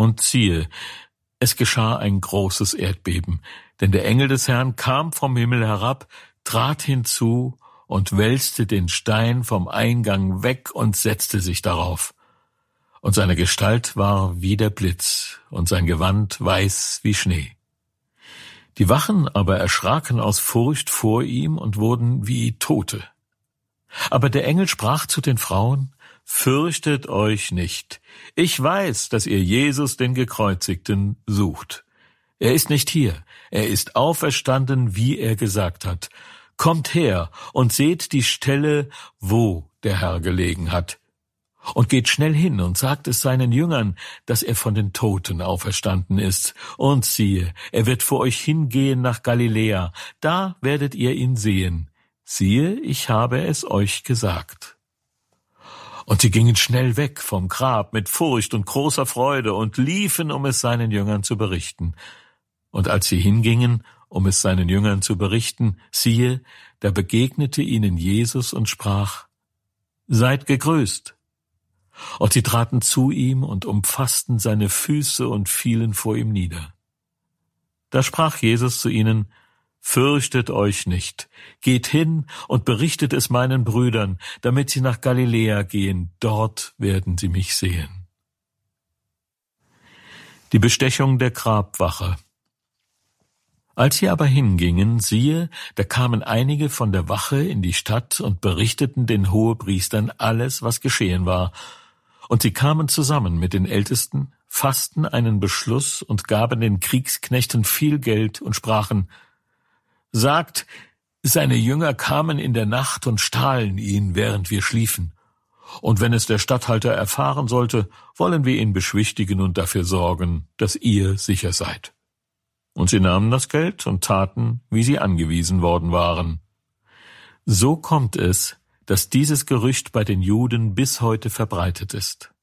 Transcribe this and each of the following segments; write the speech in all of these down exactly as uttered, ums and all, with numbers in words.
Und siehe, es geschah ein großes Erdbeben, denn der Engel des Herrn kam vom Himmel herab, trat hinzu und wälzte den Stein vom Eingang weg und setzte sich darauf. Und seine Gestalt war wie der Blitz und sein Gewand weiß wie Schnee. Die Wachen aber erschraken aus Furcht vor ihm und wurden wie Tote. Aber der Engel sprach zu den Frauen: Fürchtet euch nicht. Ich weiß, dass ihr Jesus, den Gekreuzigten, sucht. Er ist nicht hier. Er ist auferstanden, wie er gesagt hat. Kommt her und seht die Stelle, wo der Herr gelegen hat. Und geht schnell hin und sagt es seinen Jüngern, dass er von den Toten auferstanden ist. Und siehe, er wird vor euch hingehen nach Galiläa. Da werdet ihr ihn sehen. Siehe, ich habe es euch gesagt. Und sie gingen schnell weg vom Grab mit Furcht und großer Freude und liefen, um es seinen Jüngern zu berichten. Und als sie hingingen, um es seinen Jüngern zu berichten, siehe, da begegnete ihnen Jesus und sprach: Seid gegrüßt. Und sie traten zu ihm und umfassten seine Füße und fielen vor ihm nieder. Da sprach Jesus zu ihnen: Fürchtet euch nicht, geht hin und berichtet es meinen Brüdern, damit sie nach Galiläa gehen, dort werden sie mich sehen. Die Bestechung der Grabwache. Als sie aber hingingen, siehe, da kamen einige von der Wache in die Stadt und berichteten den Hohepriestern alles, was geschehen war. Und sie kamen zusammen mit den Ältesten, fassten einen Beschluss und gaben den Kriegsknechten viel Geld und sprachen: Sagt, seine Jünger kamen in der Nacht und stahlen ihn, während wir schliefen. Und wenn es der Statthalter erfahren sollte, wollen wir ihn beschwichtigen und dafür sorgen, dass ihr sicher seid. Und sie nahmen das Geld und taten, wie sie angewiesen worden waren. So kommt es, dass dieses Gerücht bei den Juden bis heute verbreitet ist.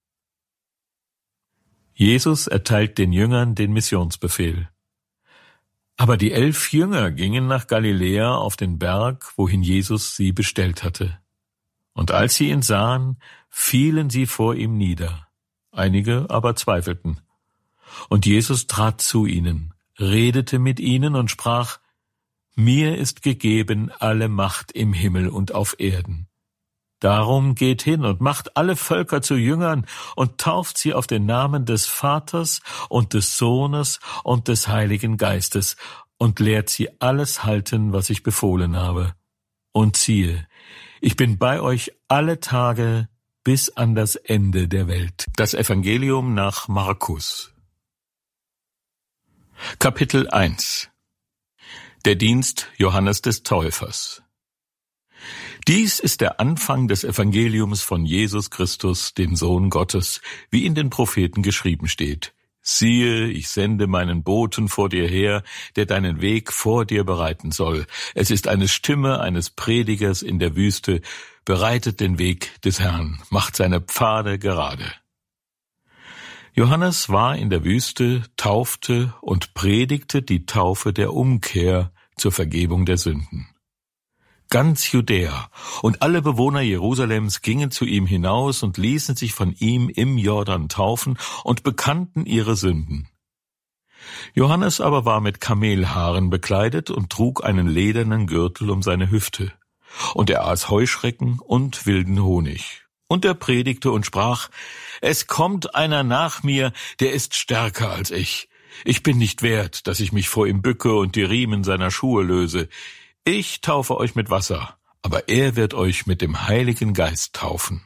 Jesus erteilt den Jüngern den Missionsbefehl. Aber die elf Jünger gingen nach Galiläa auf den Berg, wohin Jesus sie bestellt hatte. Und als sie ihn sahen, fielen sie vor ihm nieder. Einige aber zweifelten. Und Jesus trat zu ihnen, redete mit ihnen und sprach: Mir ist gegeben alle Macht im Himmel und auf Erden. Darum geht hin und macht alle Völker zu Jüngern und tauft sie auf den Namen des Vaters und des Sohnes und des Heiligen Geistes und lehrt sie alles halten, was ich befohlen habe. Und siehe, ich bin bei euch alle Tage bis an das Ende der Welt. Das Evangelium nach Markus. Kapitel eins. Der Dienst Johannes des Täufers. Dies ist der Anfang des Evangeliums von Jesus Christus, dem Sohn Gottes, wie in den Propheten geschrieben steht. Siehe, ich sende meinen Boten vor dir her, der deinen Weg vor dir bereiten soll. Es ist eine Stimme eines Predigers in der Wüste, bereitet den Weg des Herrn, macht seine Pfade gerade. Johannes war in der Wüste, taufte und predigte die Taufe der Umkehr zur Vergebung der Sünden. Ganz Judäa und alle Bewohner Jerusalems gingen zu ihm hinaus und ließen sich von ihm im Jordan taufen und bekannten ihre Sünden. Johannes aber war mit Kamelhaaren bekleidet und trug einen ledernen Gürtel um seine Hüfte. Und er aß Heuschrecken und wilden Honig. Und er predigte und sprach: Es kommt einer nach mir, der ist stärker als ich. Ich bin nicht wert, dass ich mich vor ihm bücke und die Riemen seiner Schuhe löse. Ich taufe euch mit Wasser, aber er wird euch mit dem Heiligen Geist taufen.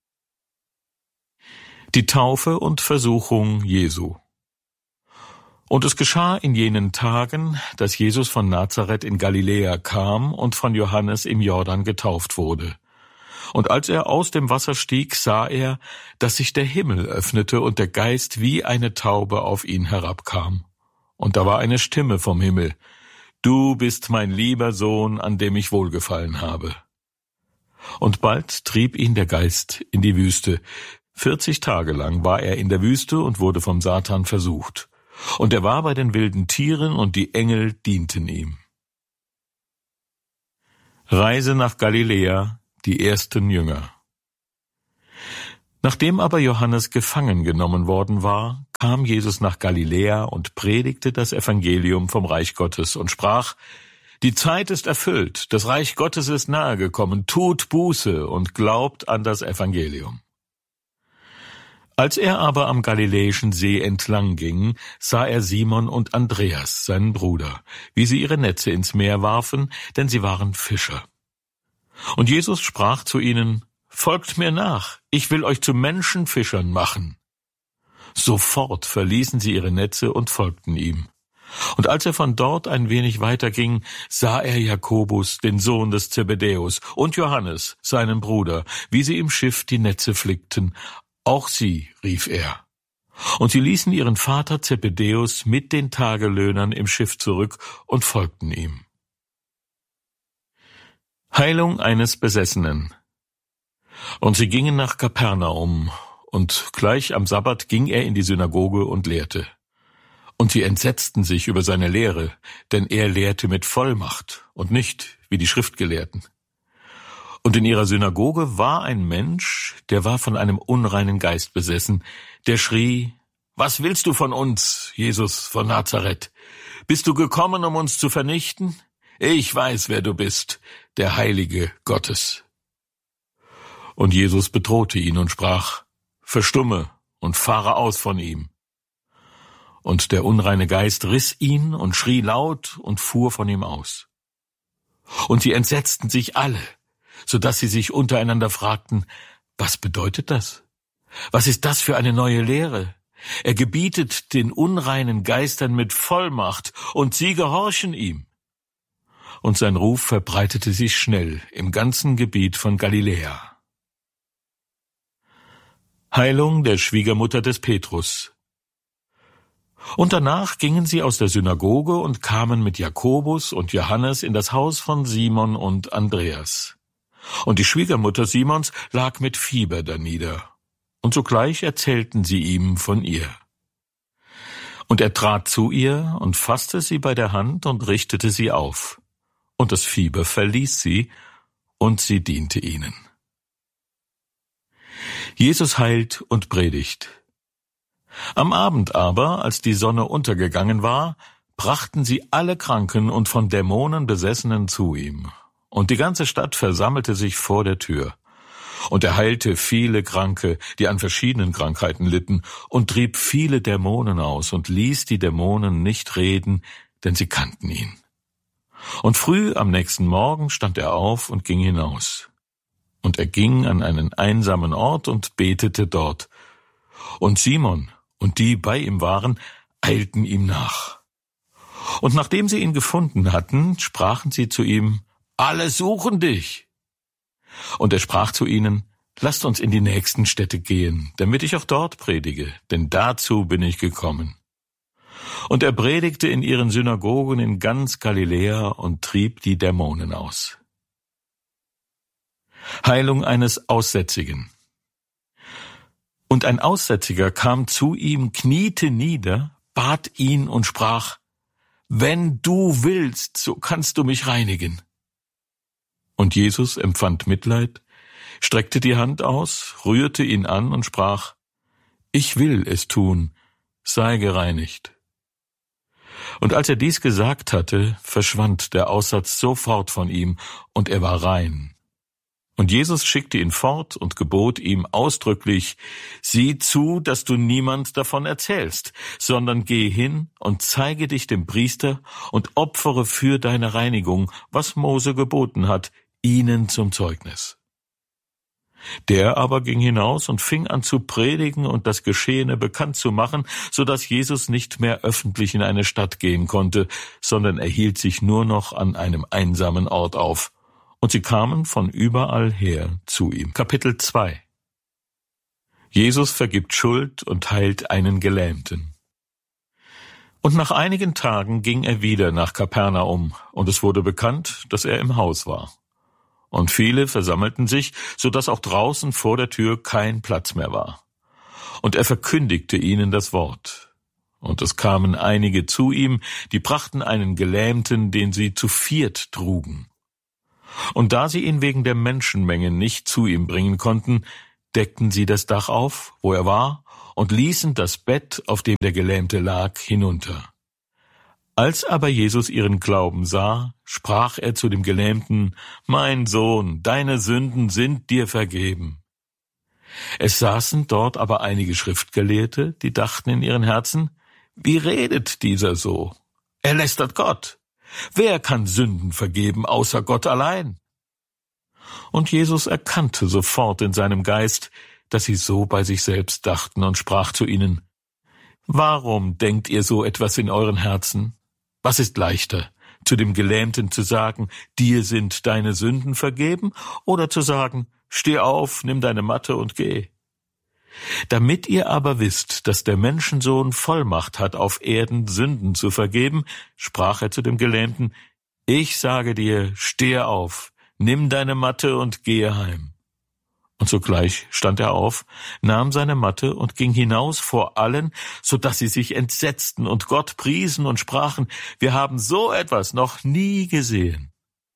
Die Taufe und Versuchung Jesu. Und es geschah in jenen Tagen, dass Jesus von Nazareth in Galiläa kam und von Johannes im Jordan getauft wurde. Und als er aus dem Wasser stieg, sah er, dass sich der Himmel öffnete und der Geist wie eine Taube auf ihn herabkam. Und da war eine Stimme vom Himmel: Du bist mein lieber Sohn, an dem ich wohlgefallen habe. Und bald trieb ihn der Geist in die Wüste. Vierzig Tage lang war er in der Wüste und wurde vom Satan versucht. Und er war bei den wilden Tieren, und die Engel dienten ihm. Reise nach Galiläa, die ersten Jünger. Nachdem aber Johannes gefangen genommen worden war, kam Jesus nach Galiläa und predigte das Evangelium vom Reich Gottes und sprach: Die Zeit ist erfüllt, das Reich Gottes ist nahegekommen, tut Buße und glaubt an das Evangelium. Als er aber am Galiläischen See entlang ging, sah er Simon und Andreas, seinen Bruder, wie sie ihre Netze ins Meer warfen, denn sie waren Fischer. Und Jesus sprach zu ihnen: Folgt mir nach, ich will euch zu Menschenfischern machen. Sofort verließen sie ihre Netze und folgten ihm. Und als er von dort ein wenig weiterging, sah er Jakobus, den Sohn des Zebedäus, und Johannes, seinen Bruder, wie sie im Schiff die Netze flickten. Auch sie, rief er. Und sie ließen ihren Vater Zebedäus mit den Tagelöhnern im Schiff zurück und folgten ihm. Heilung eines Besessenen. Und sie gingen nach Kapernaum, und gleich am Sabbat ging er in die Synagoge und lehrte. Und sie entsetzten sich über seine Lehre, denn er lehrte mit Vollmacht und nicht wie die Schriftgelehrten. Und in ihrer Synagoge war ein Mensch, der war von einem unreinen Geist besessen, der schrie: Was willst du von uns, Jesus von Nazareth? Bist du gekommen, um uns zu vernichten? Ich weiß, wer du bist, der Heilige Gottes. Und Jesus bedrohte ihn und sprach: Verstumme und fahre aus von ihm. Und der unreine Geist riss ihn und schrie laut und fuhr von ihm aus. Und sie entsetzten sich alle, so dass sie sich untereinander fragten: Was bedeutet das? Was ist das für eine neue Lehre? Er gebietet den unreinen Geistern mit Vollmacht, und sie gehorchen ihm. Und sein Ruf verbreitete sich schnell im ganzen Gebiet von Galiläa. Heilung der Schwiegermutter des Petrus. Und danach gingen sie aus der Synagoge und kamen mit Jakobus und Johannes in das Haus von Simon und Andreas. Und die Schwiegermutter Simons lag mit Fieber danieder, und sogleich erzählten sie ihm von ihr. Und er trat zu ihr und fasste sie bei der Hand und richtete sie auf, und das Fieber verließ sie, und sie diente ihnen. Jesus heilt und predigt. Am Abend aber, als die Sonne untergegangen war, brachten sie alle Kranken und von Dämonen Besessenen zu ihm. Und die ganze Stadt versammelte sich vor der Tür. Und er heilte viele Kranke, die an verschiedenen Krankheiten litten, und trieb viele Dämonen aus und ließ die Dämonen nicht reden, denn sie kannten ihn. Und früh am nächsten Morgen stand er auf und ging hinaus. Und er ging an einen einsamen Ort und betete dort. Und Simon und die bei ihm waren, eilten ihm nach. Und nachdem sie ihn gefunden hatten, sprachen sie zu ihm: Alle suchen dich. Und er sprach zu ihnen: Lasst uns in die nächsten Städte gehen, damit ich auch dort predige, denn dazu bin ich gekommen. Und er predigte in ihren Synagogen in ganz Galiläa und trieb die Dämonen aus. Heilung eines Aussätzigen. Und ein Aussätziger kam zu ihm, kniete nieder, bat ihn und sprach: Wenn du willst, so kannst du mich reinigen. Und Jesus empfand Mitleid, streckte die Hand aus, rührte ihn an und sprach: Ich will es tun, sei gereinigt. Und als er dies gesagt hatte, verschwand der Aussatz sofort von ihm, und er war rein. Und Jesus schickte ihn fort und gebot ihm ausdrücklich: Sieh zu, dass du niemand davon erzählst, sondern geh hin und zeige dich dem Priester und opfere für deine Reinigung, was Mose geboten hat, ihnen zum Zeugnis. Der aber ging hinaus und fing an zu predigen und das Geschehene bekannt zu machen, so dass Jesus nicht mehr öffentlich in eine Stadt gehen konnte, sondern er hielt sich nur noch an einem einsamen Ort auf. Und sie kamen von überall her zu ihm. Kapitel zwei. Jesus vergibt Schuld und heilt einen Gelähmten. Und nach einigen Tagen ging er wieder nach Kapernaum, und es wurde bekannt, dass er im Haus war. Und viele versammelten sich, so dass auch draußen vor der Tür kein Platz mehr war. Und er verkündigte ihnen das Wort. Und es kamen einige zu ihm, die brachten einen Gelähmten, den sie zu viert trugen. Und da sie ihn wegen der Menschenmenge nicht zu ihm bringen konnten, deckten sie das Dach auf, wo er war, und ließen das Bett, auf dem der Gelähmte lag, hinunter. Als aber Jesus ihren Glauben sah, sprach er zu dem Gelähmten: »Mein Sohn, deine Sünden sind dir vergeben.« Es saßen dort aber einige Schriftgelehrte, die dachten in ihren Herzen: »Wie redet dieser so? Er lästert Gott. Wer kann Sünden vergeben, außer Gott allein?« Und Jesus erkannte sofort in seinem Geist, dass sie so bei sich selbst dachten, und sprach zu ihnen: »Warum denkt ihr so etwas in euren Herzen? Was ist leichter, zu dem Gelähmten zu sagen: Dir sind deine Sünden vergeben, oder zu sagen: Steh auf, nimm deine Matte und geh? Damit ihr aber wisst, dass der Menschensohn Vollmacht hat, auf Erden Sünden zu vergeben, sprach er zu dem Gelähmten: Ich sage dir, stehe auf, nimm deine Matte und gehe heim. Und sogleich stand er auf, nahm seine Matte und ging hinaus vor allen, so dass sie sich entsetzten und Gott priesen und sprachen: Wir haben so etwas noch nie gesehen.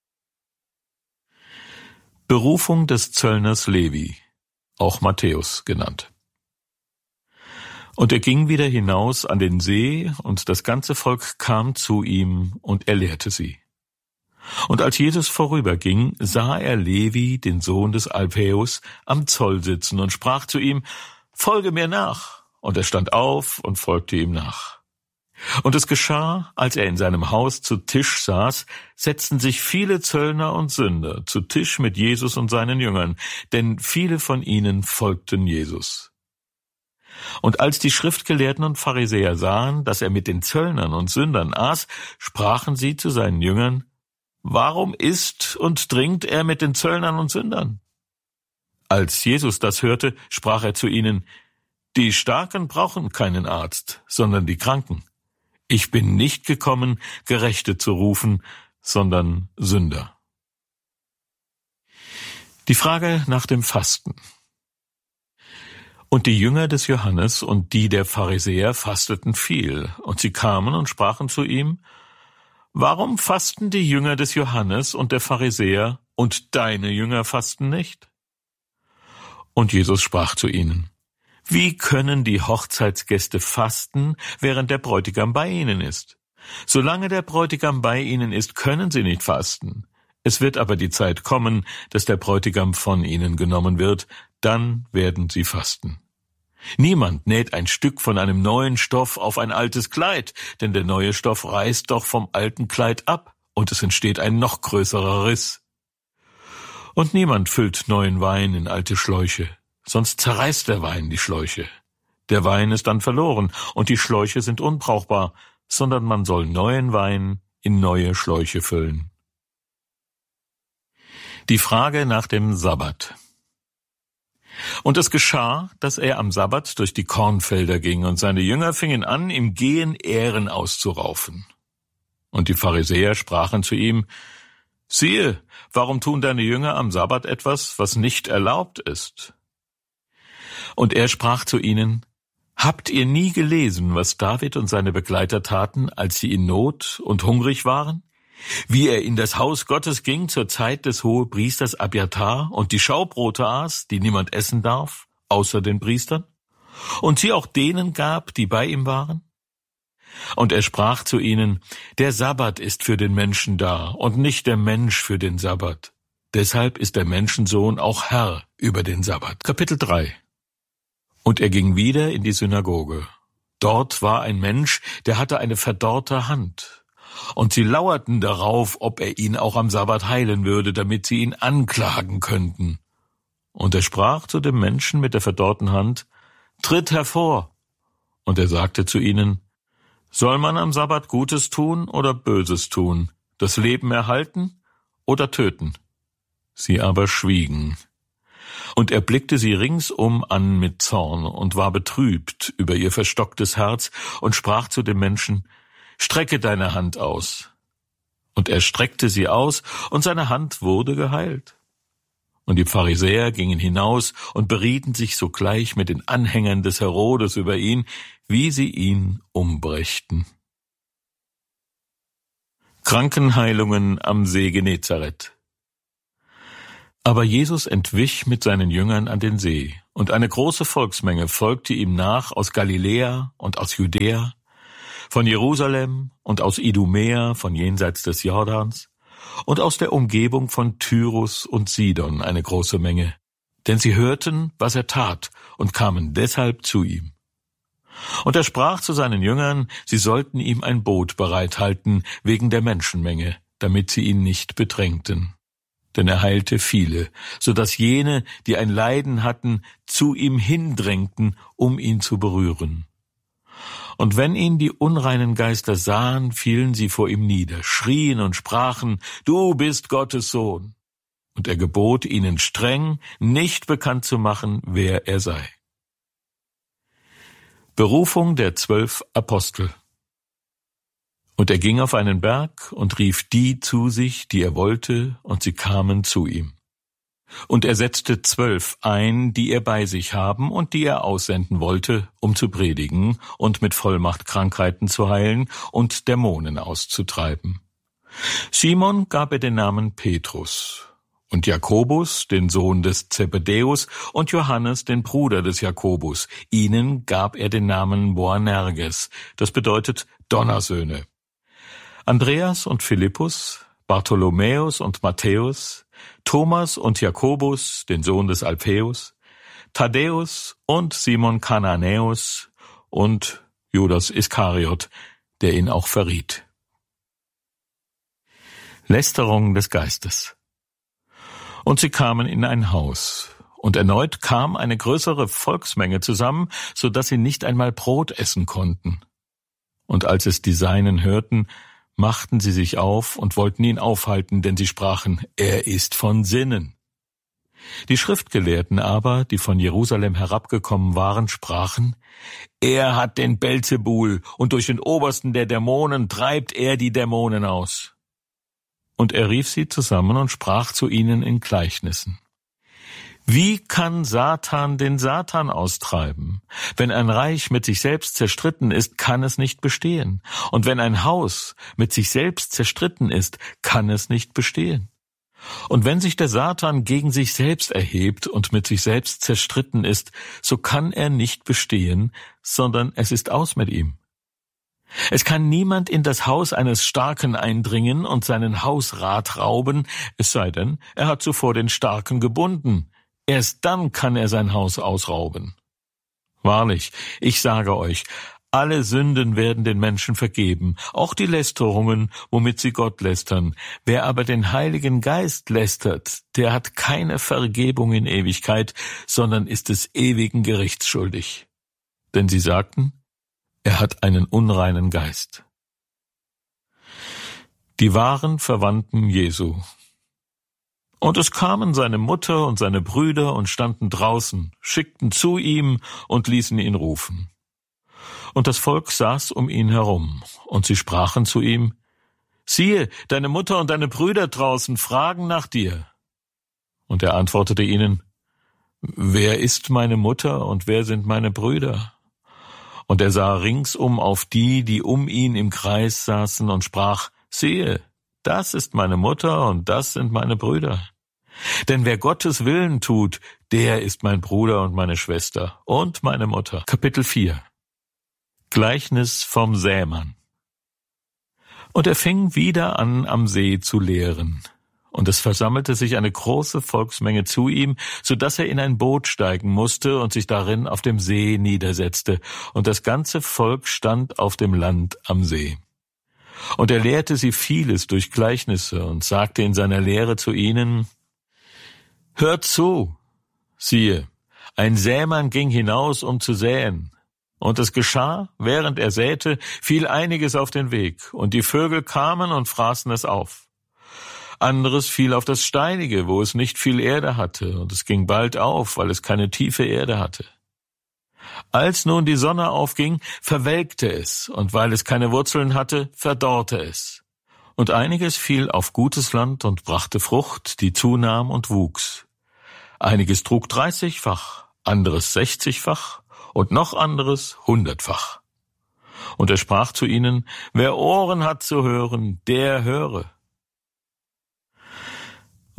Berufung des Zöllners Levi, auch Matthäus genannt. Und er ging wieder hinaus an den See, und das ganze Volk kam zu ihm, und er lehrte sie. Und als Jesus vorüberging, sah er Levi, den Sohn des Alphaeus, am Zoll sitzen und sprach zu ihm: Folge mir nach. Und er stand auf und folgte ihm nach. Und es geschah, als er in seinem Haus zu Tisch saß, setzten sich viele Zöllner und Sünder zu Tisch mit Jesus und seinen Jüngern, denn viele von ihnen folgten Jesus. Und als die Schriftgelehrten und Pharisäer sahen, dass er mit den Zöllnern und Sündern aß, sprachen sie zu seinen Jüngern: Warum isst und trinkt er mit den Zöllnern und Sündern? Als Jesus das hörte, sprach er zu ihnen: Die Starken brauchen keinen Arzt, sondern die Kranken. Ich bin nicht gekommen, Gerechte zu rufen, sondern Sünder. Die Frage nach dem Fasten. Und die Jünger des Johannes und die der Pharisäer fasteten viel, und sie kamen und sprachen zu ihm: Warum fasten die Jünger des Johannes und der Pharisäer, und deine Jünger fasten nicht? Und Jesus sprach zu ihnen: Wie können die Hochzeitsgäste fasten, während der Bräutigam bei ihnen ist? Solange der Bräutigam bei ihnen ist, können sie nicht fasten. Es wird aber die Zeit kommen, dass der Bräutigam von ihnen genommen wird, dann werden sie fasten. Niemand näht ein Stück von einem neuen Stoff auf ein altes Kleid, denn der neue Stoff reißt doch vom alten Kleid ab, und es entsteht ein noch größerer Riss. Und niemand füllt neuen Wein in alte Schläuche, sonst zerreißt der Wein die Schläuche. Der Wein ist dann verloren, und die Schläuche sind unbrauchbar, sondern man soll neuen Wein in neue Schläuche füllen. Die Frage nach dem Sabbat. Und es geschah, dass er am Sabbat durch die Kornfelder ging, und seine Jünger fingen an, im Gehen Ähren auszuraufen. Und die Pharisäer sprachen zu ihm: Siehe, warum tun deine Jünger am Sabbat etwas, was nicht erlaubt ist? Und er sprach zu ihnen: Habt ihr nie gelesen, was David und seine Begleiter taten, als sie in Not und hungrig waren? Wie er in das Haus Gottes ging zur Zeit des Hohepriesters Abiathar und die Schaubrote aß, die niemand essen darf, außer den Priestern, und sie auch denen gab, die bei ihm waren? Und er sprach zu ihnen: Der Sabbat ist für den Menschen da, und nicht der Mensch für den Sabbat. Deshalb ist der Menschensohn auch Herr über den Sabbat. Kapitel drei. Und er ging wieder in die Synagoge. Dort war ein Mensch, der hatte eine verdorrte Hand. Und sie lauerten darauf, ob er ihn auch am Sabbat heilen würde, damit sie ihn anklagen könnten. Und er sprach zu dem Menschen mit der verdorrten Hand: Tritt hervor. Und er sagte zu ihnen: Soll man am Sabbat Gutes tun oder Böses tun, das Leben erhalten oder töten? Sie aber schwiegen. Und er blickte sie ringsum an mit Zorn und war betrübt über ihr verstocktes Herz und sprach zu dem Menschen: Strecke deine Hand aus. Und er streckte sie aus, und seine Hand wurde geheilt. Und die Pharisäer gingen hinaus und berieten sich sogleich mit den Anhängern des Herodes über ihn, wie sie ihn umbrächten. Krankenheilungen am See Genezareth. Aber Jesus entwich mit seinen Jüngern an den See, und eine große Volksmenge folgte ihm nach aus Galiläa und aus Judäa, von Jerusalem und aus Idumäa von jenseits des Jordans und aus der Umgebung von Tyrus und Sidon eine große Menge, denn sie hörten, was er tat, und kamen deshalb zu ihm. Und er sprach zu seinen Jüngern, sie sollten ihm ein Boot bereithalten wegen der Menschenmenge, damit sie ihn nicht bedrängten. Denn er heilte viele, so dass jene, die ein Leiden hatten, zu ihm hindrängten, um ihn zu berühren. Und wenn ihn die unreinen Geister sahen, fielen sie vor ihm nieder, schrien und sprachen, du bist Gottes Sohn. Und er gebot ihnen streng, nicht bekannt zu machen, wer er sei. Berufung der zwölf Apostel. Und er ging auf einen Berg und rief die zu sich, die er wollte, und sie kamen zu ihm. Und er setzte zwölf ein, die er bei sich haben und die er aussenden wollte, um zu predigen und mit Vollmacht Krankheiten zu heilen und Dämonen auszutreiben. Simon gab er den Namen Petrus, und Jakobus, den Sohn des Zebedäus, und Johannes, den Bruder des Jakobus. Ihnen gab er den Namen Boanerges, das bedeutet Donnersöhne. Andreas und Philippus, Bartholomäus und Matthäus, Thomas und Jakobus, den Sohn des Alpheus, Thaddäus und Simon Kananäus und Judas Iskariot, der ihn auch verriet. Lästerung des Geistes. Und sie kamen in ein Haus, und erneut kam eine größere Volksmenge zusammen, so dass sie nicht einmal Brot essen konnten. Und als es die Seinen hörten, machten sie sich auf und wollten ihn aufhalten, denn sie sprachen, er ist von Sinnen. Die Schriftgelehrten aber, die von Jerusalem herabgekommen waren, sprachen, er hat den Belzebul, und durch den Obersten der Dämonen treibt er die Dämonen aus. Und er rief sie zusammen und sprach zu ihnen in Gleichnissen. Wie kann Satan den Satan austreiben? Wenn ein Reich mit sich selbst zerstritten ist, kann es nicht bestehen. Und wenn ein Haus mit sich selbst zerstritten ist, kann es nicht bestehen. Und wenn sich der Satan gegen sich selbst erhebt und mit sich selbst zerstritten ist, so kann er nicht bestehen, sondern es ist aus mit ihm. Es kann niemand in das Haus eines Starken eindringen und seinen Hausrat rauben, es sei denn, er hat zuvor den Starken gebunden. Erst dann kann er sein Haus ausrauben. Wahrlich, ich sage euch, alle Sünden werden den Menschen vergeben, auch die Lästerungen, womit sie Gott lästern. Wer aber den Heiligen Geist lästert, der hat keine Vergebung in Ewigkeit, sondern ist des ewigen Gerichts schuldig. Denn sie sagten, er hat einen unreinen Geist. Die wahren Verwandten Jesu. Und es kamen seine Mutter und seine Brüder und standen draußen, schickten zu ihm und ließen ihn rufen. Und das Volk saß um ihn herum, und sie sprachen zu ihm, siehe, deine Mutter und deine Brüder draußen fragen nach dir. Und er antwortete ihnen, wer ist meine Mutter und wer sind meine Brüder? Und er sah ringsum auf die, die um ihn im Kreis saßen, und sprach, siehe, das ist meine Mutter und das sind meine Brüder. Denn wer Gottes Willen tut, der ist mein Bruder und meine Schwester und meine Mutter. Kapitel vier. Gleichnis vom Sämann. Und er fing wieder an, am See zu lehren. Und es versammelte sich eine große Volksmenge zu ihm, so dass er in ein Boot steigen musste und sich darin auf dem See niedersetzte. Und das ganze Volk stand auf dem Land am See. Und er lehrte sie vieles durch Gleichnisse und sagte in seiner Lehre zu ihnen, hört zu, siehe, ein Sämann ging hinaus, um zu säen. Und es geschah, während er säte, fiel einiges auf den Weg, und die Vögel kamen und fraßen es auf. Anderes fiel auf das Steinige, wo es nicht viel Erde hatte, und es ging bald auf, weil es keine tiefe Erde hatte. Als nun die Sonne aufging, verwelkte es, und weil es keine Wurzeln hatte, verdorrte es. Und einiges fiel auf gutes Land und brachte Frucht, die zunahm und wuchs. Einiges trug dreißigfach, anderes sechzigfach und noch anderes hundertfach. Und er sprach zu ihnen, wer Ohren hat zu hören, der höre.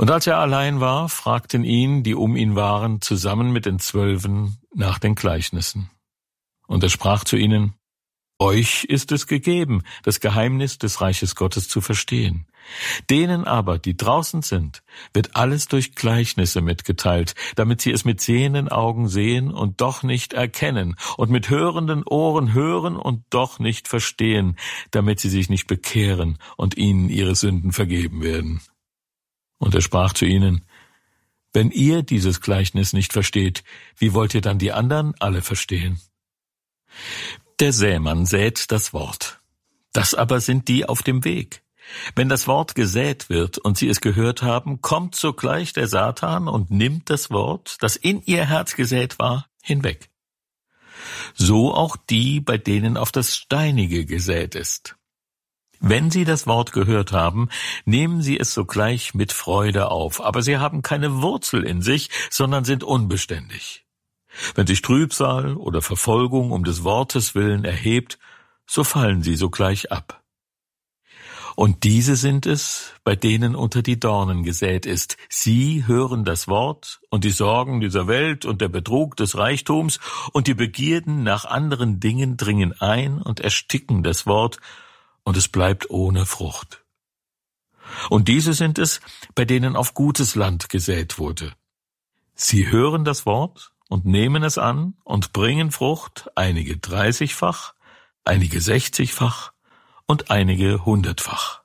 Und als er allein war, fragten ihn, die um ihn waren, zusammen mit den Zwölfen nach den Gleichnissen. Und er sprach zu ihnen: Euch ist es gegeben, das Geheimnis des Reiches Gottes zu verstehen. Denen aber, die draußen sind, wird alles durch Gleichnisse mitgeteilt, damit sie es mit sehenden Augen sehen und doch nicht erkennen, und mit hörenden Ohren hören und doch nicht verstehen, damit sie sich nicht bekehren und ihnen ihre Sünden vergeben werden. Und er sprach zu ihnen: Wenn ihr dieses Gleichnis nicht versteht, wie wollt ihr dann die anderen alle verstehen? Der Sämann sät das Wort. Das aber sind die auf dem Weg. Wenn das Wort gesät wird und sie es gehört haben, kommt sogleich der Satan und nimmt das Wort, das in ihr Herz gesät war, hinweg. So auch die, bei denen auf das Steinige gesät ist. Wenn sie das Wort gehört haben, nehmen sie es sogleich mit Freude auf, aber sie haben keine Wurzel in sich, sondern sind unbeständig. Wenn sich Trübsal oder Verfolgung um des Wortes willen erhebt, so fallen sie sogleich ab. Und diese sind es, bei denen unter die Dornen gesät ist. Sie hören das Wort, und die Sorgen dieser Welt und der Betrug des Reichtums und die Begierden nach anderen Dingen dringen ein und ersticken das Wort, und es bleibt ohne Frucht. Und diese sind es, bei denen auf gutes Land gesät wurde. Sie hören das Wort und nehmen es an und bringen Frucht, einige dreißigfach, einige sechzigfach und einige hundertfach.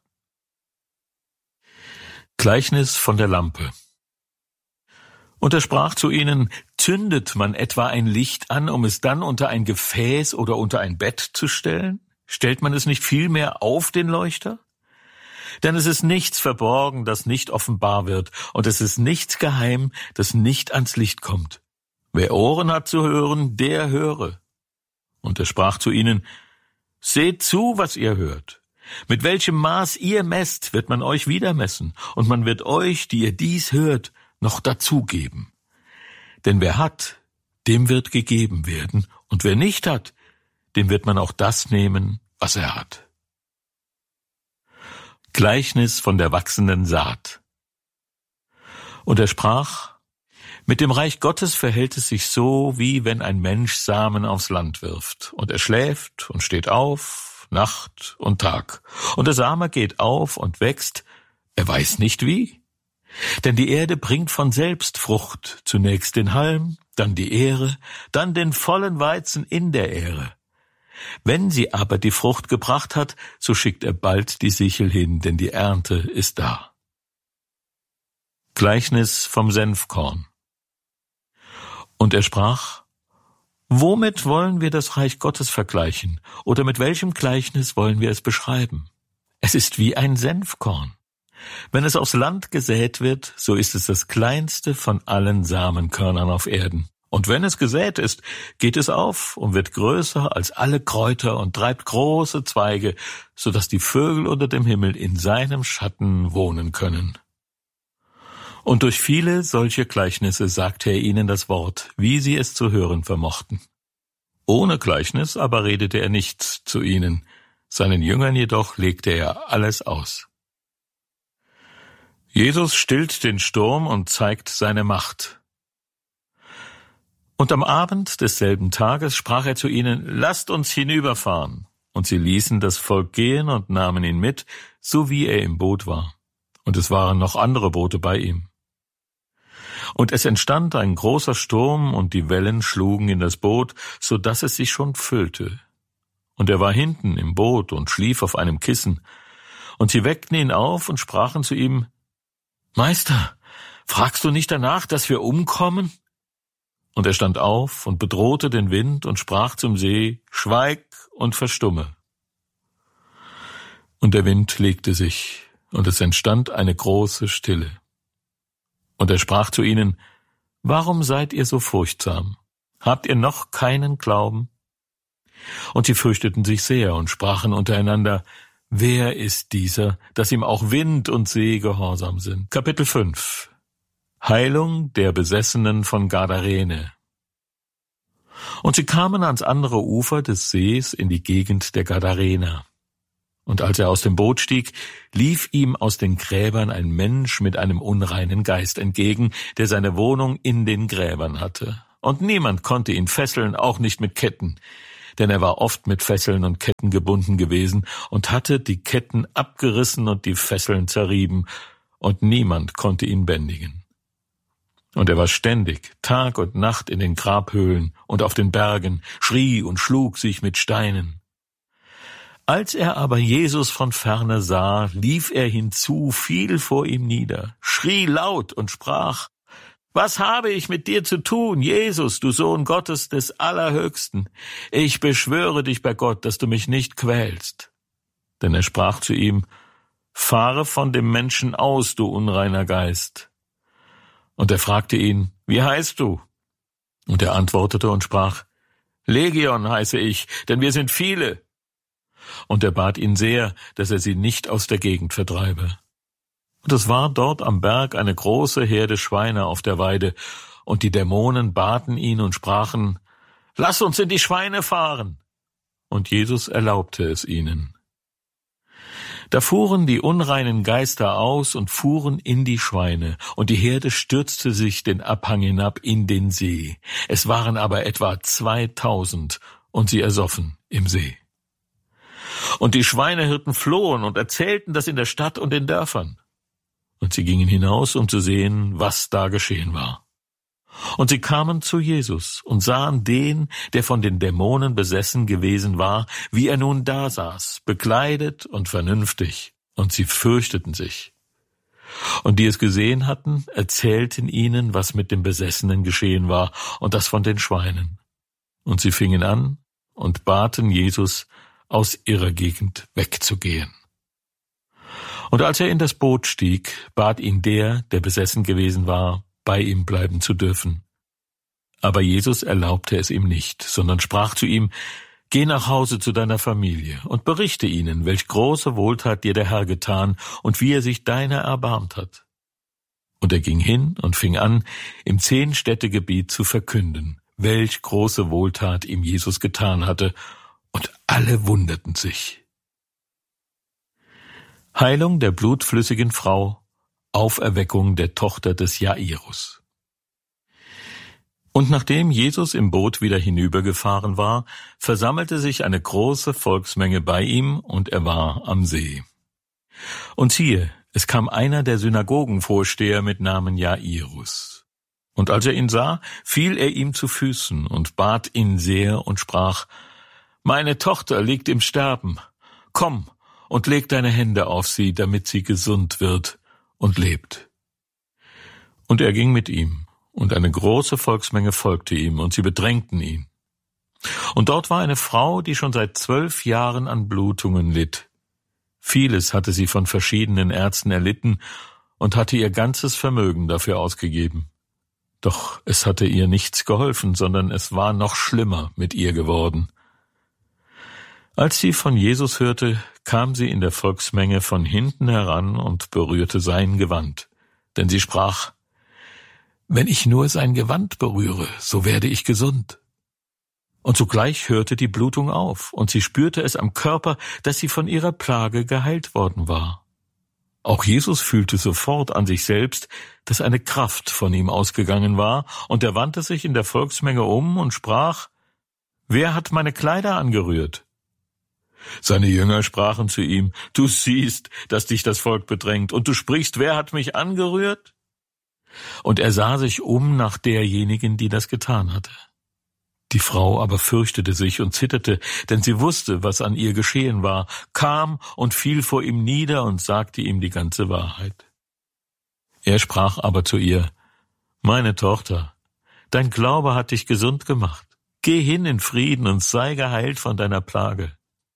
Gleichnis von der Lampe. Und er sprach zu ihnen: Zündet man etwa ein Licht an, um es dann unter ein Gefäß oder unter ein Bett zu stellen? Stellt man es nicht vielmehr auf den Leuchter? Denn es ist nichts verborgen, das nicht offenbar wird, und es ist nichts geheim, das nicht ans Licht kommt. Wer Ohren hat zu hören, der höre. Und er sprach zu ihnen: Seht zu, was ihr hört. Mit welchem Maß ihr messt, wird man euch wieder messen, und man wird euch, die ihr dies hört, noch dazugeben. Denn wer hat, dem wird gegeben werden, und wer nicht hat, dem wird man auch das nehmen, was er hat. Gleichnis von der wachsenden Saat. Und er sprach: Mit dem Reich Gottes verhält es sich so, wie wenn ein Mensch Samen aufs Land wirft, und er schläft und steht auf, Nacht und Tag, und der Same geht auf und wächst, er weiß nicht wie. Denn die Erde bringt von selbst Frucht, zunächst den Halm, dann die Ähre, dann den vollen Weizen in der Ähre. Wenn sie aber die Frucht gebracht hat, so schickt er bald die Sichel hin, denn die Ernte ist da. Gleichnis vom Senfkorn. Und er sprach: Womit wollen wir das Reich Gottes vergleichen, oder mit welchem Gleichnis wollen wir es beschreiben? Es ist wie ein Senfkorn. Wenn es aufs Land gesät wird, so ist es das kleinste von allen Samenkörnern auf Erden. Und wenn es gesät ist, geht es auf und wird größer als alle Kräuter und treibt große Zweige, so dass die Vögel unter dem Himmel in seinem Schatten wohnen können. Und durch viele solche Gleichnisse sagte er ihnen das Wort, wie sie es zu hören vermochten. Ohne Gleichnis aber redete er nichts zu ihnen, seinen Jüngern jedoch legte er alles aus. Jesus stillt den Sturm und zeigt seine Macht. Und am Abend desselben Tages sprach er zu ihnen: Lasst uns hinüberfahren. Und sie ließen das Volk gehen und nahmen ihn mit, so wie er im Boot war. Und es waren noch andere Boote bei ihm. Und es entstand ein großer Sturm, und die Wellen schlugen in das Boot, so dass es sich schon füllte. Und er war hinten im Boot und schlief auf einem Kissen. Und sie weckten ihn auf und sprachen zu ihm: Meister, fragst du nicht danach, dass wir umkommen? Und er stand auf und bedrohte den Wind und sprach zum See: Schweig und verstumme. Und der Wind legte sich, und es entstand eine große Stille. Und er sprach zu ihnen: Warum seid ihr so furchtsam? Habt ihr noch keinen Glauben? Und sie fürchteten sich sehr und sprachen untereinander: Wer ist dieser, dass ihm auch Wind und See gehorsam sind? Kapitel fünf. Heilung der Besessenen von Gadarene. Und sie kamen ans andere Ufer des Sees in die Gegend der Gadarener. Und als er aus dem Boot stieg, lief ihm aus den Gräbern ein Mensch mit einem unreinen Geist entgegen, der seine Wohnung in den Gräbern hatte. Und niemand konnte ihn fesseln, auch nicht mit Ketten, denn er war oft mit Fesseln und Ketten gebunden gewesen und hatte die Ketten abgerissen und die Fesseln zerrieben, und niemand konnte ihn bändigen. Und er war ständig, Tag und Nacht in den Grabhöhlen und auf den Bergen, schrie und schlug sich mit Steinen. Als er aber Jesus von ferne sah, lief er hinzu, fiel vor ihm nieder, schrie laut und sprach: Was habe ich mit dir zu tun, Jesus, du Sohn Gottes des Allerhöchsten? Ich beschwöre dich bei Gott, dass du mich nicht quälst. Denn er sprach zu ihm: Fahre von dem Menschen aus, du unreiner Geist. Und er fragte ihn: Wie heißt du? Und er antwortete und sprach: Legion heiße ich, denn wir sind viele. Und er bat ihn sehr, dass er sie nicht aus der Gegend vertreibe. Und es war dort am Berg eine große Herde Schweine auf der Weide, und die Dämonen baten ihn und sprachen: Lass uns in die Schweine fahren. Und Jesus erlaubte es ihnen. Da fuhren die unreinen Geister aus und fuhren in die Schweine, und die Herde stürzte sich den Abhang hinab in den See. Es waren aber etwa zweitausend, und sie ersoffen im See. Und die Schweinehirten flohen und erzählten das in der Stadt und den Dörfern. Und sie gingen hinaus, um zu sehen, was da geschehen war. Und sie kamen zu Jesus und sahen den, der von den Dämonen besessen gewesen war, wie er nun da saß, bekleidet und vernünftig, und sie fürchteten sich. Und die es gesehen hatten, erzählten ihnen, was mit dem Besessenen geschehen war, und das von den Schweinen. Und sie fingen an und baten Jesus, aus ihrer Gegend wegzugehen. Und als er in das Boot stieg, bat ihn der, der besessen gewesen war, bei ihm bleiben zu dürfen. Aber Jesus erlaubte es ihm nicht, sondern sprach zu ihm: Geh nach Hause zu deiner Familie und berichte ihnen, welch große Wohltat dir der Herr getan und wie er sich deiner erbarmt hat. Und er ging hin und fing an, im Zehn-Städte-Gebiet zu verkünden, welch große Wohltat ihm Jesus getan hatte, und alle wunderten sich. Heilung der blutflüssigen Frau, Auferweckung der Tochter des Jairus. Und nachdem Jesus im Boot wieder hinübergefahren war, versammelte sich eine große Volksmenge bei ihm, und er war am See. Und siehe, es kam einer der Synagogenvorsteher mit Namen Jairus. Und als er ihn sah, fiel er ihm zu Füßen und bat ihn sehr und sprach: Meine Tochter liegt im Sterben. Komm und leg deine Hände auf sie, damit sie gesund wird und lebt. Und er ging mit ihm, und eine große Volksmenge folgte ihm, und sie bedrängten ihn. Und dort war eine Frau, die schon seit zwölf Jahren an Blutungen litt. Vieles hatte sie von verschiedenen Ärzten erlitten und hatte ihr ganzes Vermögen dafür ausgegeben. Doch es hatte ihr nichts geholfen, sondern es war noch schlimmer mit ihr geworden. Als sie von Jesus hörte, kam sie in der Volksmenge von hinten heran und berührte sein Gewand, denn sie sprach: Wenn ich nur sein Gewand berühre, so werde ich gesund. Und sogleich hörte die Blutung auf, und sie spürte es am Körper, dass sie von ihrer Plage geheilt worden war. Auch Jesus fühlte sofort an sich selbst, dass eine Kraft von ihm ausgegangen war, und er wandte sich in der Volksmenge um und sprach: Wer hat meine Kleider angerührt? Seine Jünger sprachen zu ihm: Du siehst, dass dich das Volk bedrängt, und du sprichst: Wer hat mich angerührt? Und er sah sich um nach derjenigen, die das getan hatte. Die Frau aber fürchtete sich und zitterte, denn sie wusste, was an ihr geschehen war, kam und fiel vor ihm nieder und sagte ihm die ganze Wahrheit. Er sprach aber zu ihr: Meine Tochter, dein Glaube hat dich gesund gemacht. Geh hin in Frieden und sei geheilt von deiner Plage.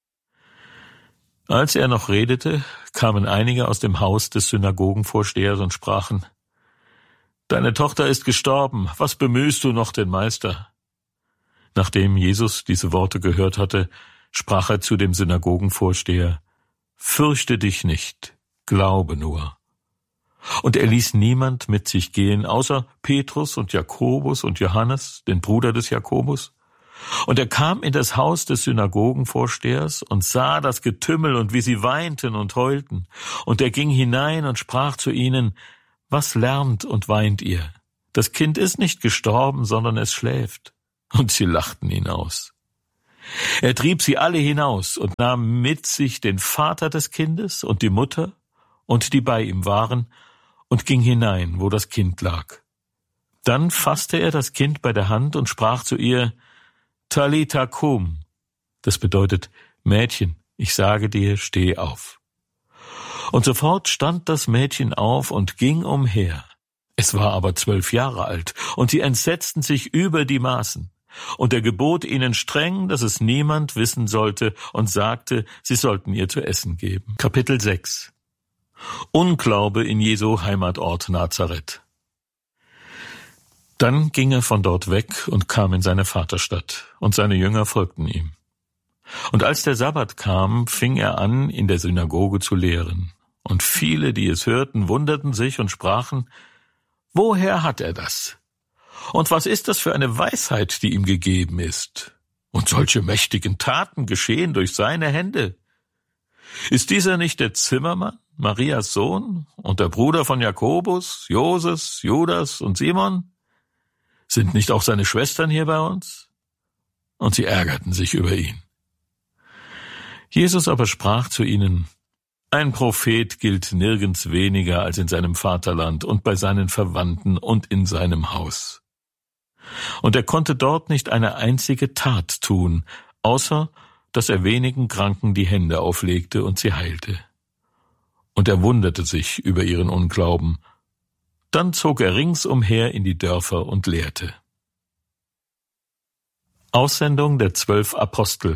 Als er noch redete, kamen einige aus dem Haus des Synagogenvorstehers und sprachen: Deine Tochter ist gestorben, was bemühst du noch den Meister? Nachdem Jesus diese Worte gehört hatte, sprach er zu dem Synagogenvorsteher: Fürchte dich nicht, glaube nur. Und er ließ niemand mit sich gehen, außer Petrus und Jakobus und Johannes, den Bruder des Jakobus, Und er kam in das Haus des Synagogenvorstehers und sah das Getümmel und wie sie weinten und heulten. Und er ging hinein und sprach zu ihnen: Was lärmt und weint ihr? Das Kind ist nicht gestorben, sondern es schläft. Und sie lachten ihn aus. Er trieb sie alle hinaus und nahm mit sich den Vater des Kindes und die Mutter und die bei ihm waren und ging hinein, wo das Kind lag. Dann fasste er das Kind bei der Hand und sprach zu ihr: Talitha kum. Das bedeutet: Mädchen, ich sage dir, steh auf. Und sofort stand das Mädchen auf und ging umher. Es war aber zwölf Jahre alt, und sie entsetzten sich über die Maßen. Und er gebot ihnen streng, dass es niemand wissen sollte, und sagte, sie sollten ihr zu essen geben. Kapitel sechs. Unglaube in Jesu Heimatort Nazareth. Dann ging er von dort weg und kam in seine Vaterstadt, und seine Jünger folgten ihm. Und als der Sabbat kam, fing er an, in der Synagoge zu lehren. Und viele, die es hörten, wunderten sich und sprachen: Woher hat er das? Und was ist das für eine Weisheit, die ihm gegeben ist? Und solche mächtigen Taten geschehen durch seine Hände. Ist dieser nicht der Zimmermann, Marias Sohn, und der Bruder von Jakobus, Joses, Judas und Simon? Sind nicht auch seine Schwestern hier bei uns? Und sie ärgerten sich über ihn. Jesus aber sprach zu ihnen: Ein Prophet gilt nirgends weniger als in seinem Vaterland und bei seinen Verwandten und in seinem Haus. Und er konnte dort nicht eine einzige Tat tun, außer dass er wenigen Kranken die Hände auflegte und sie heilte. Und er wunderte sich über ihren Unglauben. Dann zog er ringsumher in die Dörfer und lehrte. Aussendung der zwölf Apostel.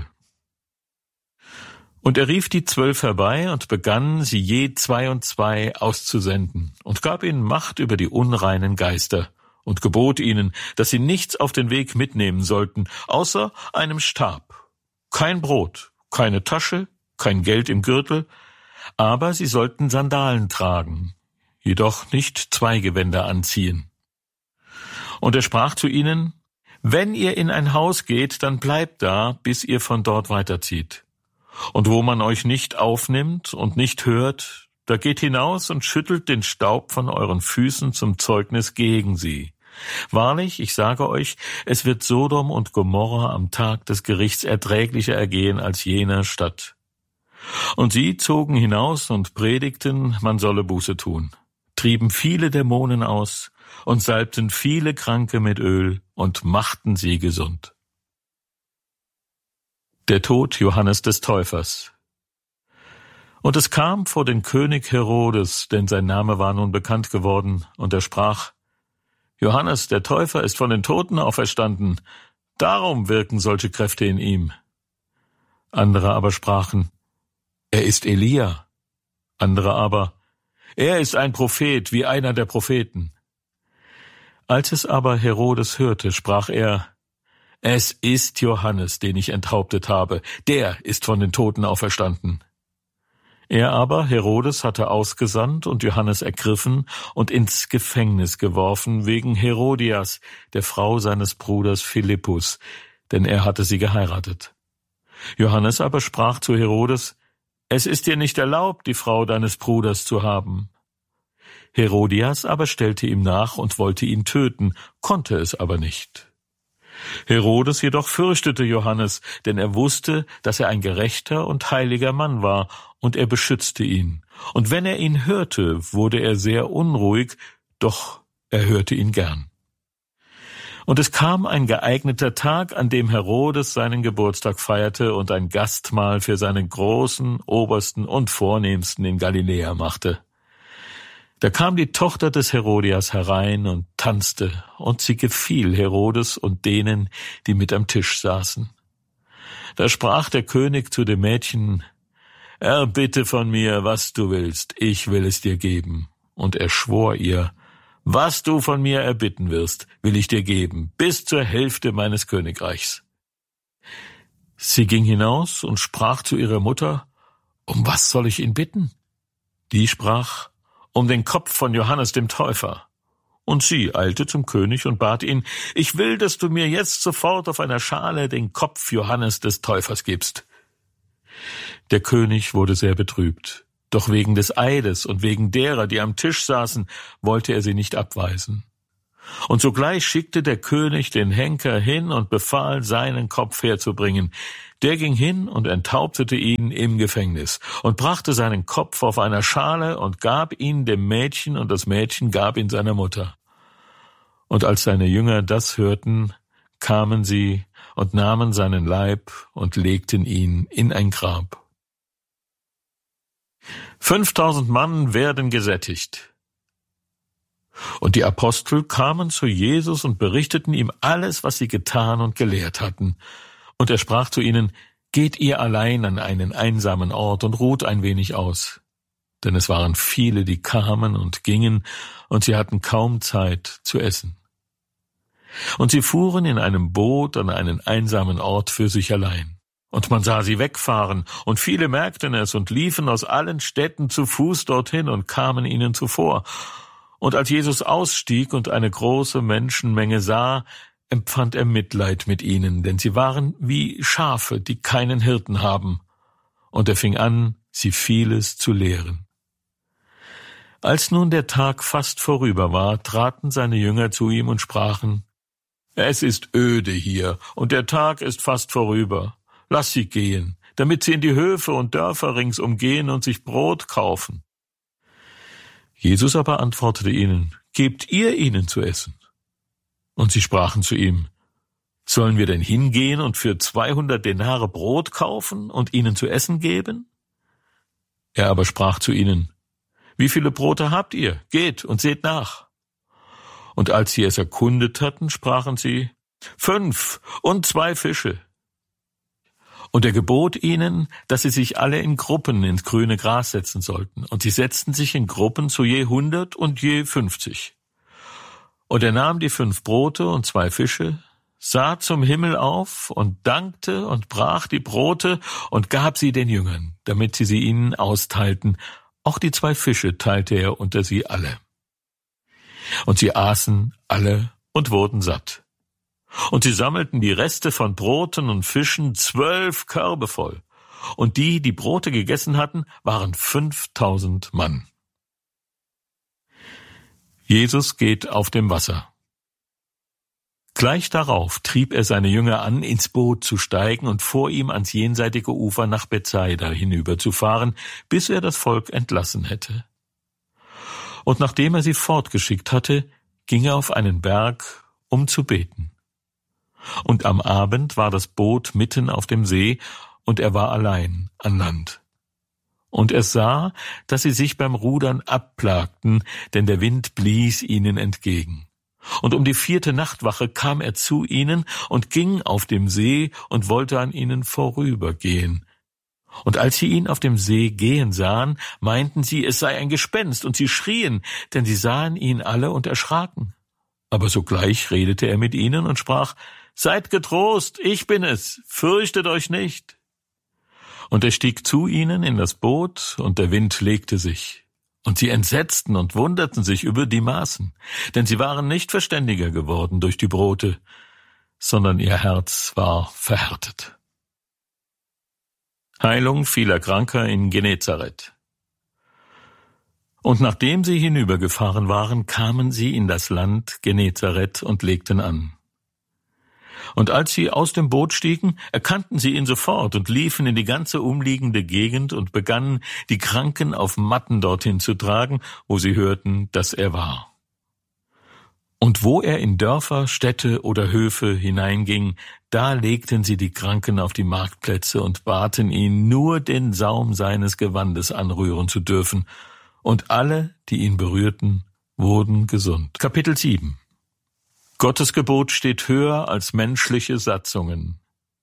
Und er rief die Zwölf herbei und begann, sie je zwei und zwei auszusenden und gab ihnen Macht über die unreinen Geister und gebot ihnen, dass sie nichts auf den Weg mitnehmen sollten, außer einem Stab, kein Brot, keine Tasche, kein Geld im Gürtel, aber sie sollten Sandalen tragen, jedoch nicht zwei Gewänder anziehen. Und er sprach zu ihnen: Wenn ihr in ein Haus geht, dann bleibt da, bis ihr von dort weiterzieht. Und wo man euch nicht aufnimmt und nicht hört, da geht hinaus und schüttelt den Staub von euren Füßen zum Zeugnis gegen sie. Wahrlich, ich sage euch, es wird Sodom und Gomorra am Tag des Gerichts erträglicher ergehen als jener Stadt. Und sie zogen hinaus und predigten, man solle Buße tun, trieben viele Dämonen aus und salbten viele Kranke mit Öl und machten sie gesund. Der Tod Johannes des Täufers. Und es kam vor den König Herodes, denn sein Name war nun bekannt geworden, und er sprach: Johannes der Täufer ist von den Toten auferstanden, darum wirken solche Kräfte in ihm. Andere aber sprachen: Er ist Elia. Andere aber: Er ist ein Prophet, wie einer der Propheten. Als es aber Herodes hörte, sprach er: Es ist Johannes, den ich enthauptet habe, der ist von den Toten auferstanden. Er aber, Herodes, hatte ausgesandt und Johannes ergriffen und ins Gefängnis geworfen wegen Herodias, der Frau seines Bruders Philippus, denn er hatte sie geheiratet. Johannes aber sprach zu Herodes: Es ist dir nicht erlaubt, die Frau deines Bruders zu haben. Herodias aber stellte ihm nach und wollte ihn töten, konnte es aber nicht. Herodes jedoch fürchtete Johannes, denn er wusste, dass er ein gerechter und heiliger Mann war, und er beschützte ihn. Und wenn er ihn hörte, wurde er sehr unruhig, doch er hörte ihn gern. Und es kam ein geeigneter Tag, an dem Herodes seinen Geburtstag feierte und ein Gastmahl für seine Großen, Obersten und Vornehmsten in Galiläa machte. Da kam die Tochter des Herodias herein und tanzte, und sie gefiel Herodes und denen, die mit am Tisch saßen. Da sprach der König zu dem Mädchen: Erbitte von mir, was du willst, ich will es dir geben. Und er schwor ihr: Was du von mir erbitten wirst, will ich dir geben, bis zur Hälfte meines Königreichs. Sie ging hinaus und sprach zu ihrer Mutter: Um was soll ich ihn bitten? Die sprach: Um den Kopf von Johannes dem Täufer. Und sie eilte zum König und bat ihn, »Ich will, dass du mir jetzt sofort auf einer Schale den Kopf Johannes des Täufers gibst.« Der König wurde sehr betrübt, doch wegen des Eides und wegen derer, die am Tisch saßen, wollte er sie nicht abweisen. Und sogleich schickte der König den Henker hin und befahl, seinen Kopf herzubringen. Der ging hin und enthauptete ihn im Gefängnis und brachte seinen Kopf auf einer Schale und gab ihn dem Mädchen, und das Mädchen gab ihn seiner Mutter. Und als seine Jünger das hörten, kamen sie und nahmen seinen Leib und legten ihn in ein Grab. Fünftausend Mann werden gesättigt. Und die Apostel kamen zu Jesus und berichteten ihm alles, was sie getan und gelehrt hatten. Und er sprach zu ihnen, »Geht ihr allein an einen einsamen Ort und ruht ein wenig aus.« Denn es waren viele, die kamen und gingen, und sie hatten kaum Zeit zu essen. Und sie fuhren in einem Boot an einen einsamen Ort für sich allein. Und man sah sie wegfahren, und viele merkten es und liefen aus allen Städten zu Fuß dorthin und kamen ihnen zuvor. Und als Jesus ausstieg und eine große Menschenmenge sah, empfand er Mitleid mit ihnen, denn sie waren wie Schafe, die keinen Hirten haben. Und er fing an, sie vieles zu lehren. Als nun der Tag fast vorüber war, traten seine Jünger zu ihm und sprachen, »Es ist öde hier, und der Tag ist fast vorüber. Lass sie gehen, damit sie in die Höfe und Dörfer ringsum gehen und sich Brot kaufen.« Jesus aber antwortete ihnen, »Gebt ihr ihnen zu essen?« Und sie sprachen zu ihm, »Sollen wir denn hingehen und für zweihundert Denare Brot kaufen und ihnen zu essen geben?« Er aber sprach zu ihnen, »Wie viele Brote habt ihr? Geht und seht nach.« Und als sie es erkundet hatten, sprachen sie, »Fünf und zwei Fische.« Und er gebot ihnen, dass sie sich alle in Gruppen ins grüne Gras setzen sollten. Und sie setzten sich in Gruppen zu je hundert und je fünfzig. Und er nahm die fünf Brote und zwei Fische, sah zum Himmel auf und dankte und brach die Brote und gab sie den Jüngern, damit sie sie ihnen austeilten. Auch die zwei Fische teilte er unter sie alle. Und sie aßen alle und wurden satt. Und sie sammelten die Reste von Broten und Fischen, zwölf Körbe voll. Und die, die Brote gegessen hatten, waren fünftausend Mann. Jesus geht auf dem Wasser. Gleich darauf trieb er seine Jünger an, ins Boot zu steigen und vor ihm ans jenseitige Ufer nach Bethsaida hinüberzufahren, bis er das Volk entlassen hätte. Und nachdem er sie fortgeschickt hatte, ging er auf einen Berg, um zu beten. Und am Abend war das Boot mitten auf dem See, und er war allein an Land. Und er sah, dass sie sich beim Rudern abplagten, denn der Wind blies ihnen entgegen. Und um die vierte Nachtwache kam er zu ihnen und ging auf dem See und wollte an ihnen vorübergehen. Und als sie ihn auf dem See gehen sahen, meinten sie, es sei ein Gespenst, und sie schrien, denn sie sahen ihn alle und erschraken. Aber sogleich redete er mit ihnen und sprach, »Seid getrost, ich bin es, fürchtet euch nicht.« Und er stieg zu ihnen in das Boot, und der Wind legte sich. Und sie entsetzten und wunderten sich über die Maßen, denn sie waren nicht verständiger geworden durch die Brote, sondern ihr Herz war verhärtet. Heilung vieler Kranker in Genezareth. Und nachdem sie hinübergefahren waren, kamen sie in das Land Genezareth und legten an. Und als sie aus dem Boot stiegen, erkannten sie ihn sofort und liefen in die ganze umliegende Gegend und begannen, die Kranken auf Matten dorthin zu tragen, wo sie hörten, dass er war. Und wo er in Dörfer, Städte oder Höfe hineinging, da legten sie die Kranken auf die Marktplätze und baten ihn, nur den Saum seines Gewandes anrühren zu dürfen. Und alle, die ihn berührten, wurden gesund. Kapitel sieben. Gottes Gebot steht höher als menschliche Satzungen.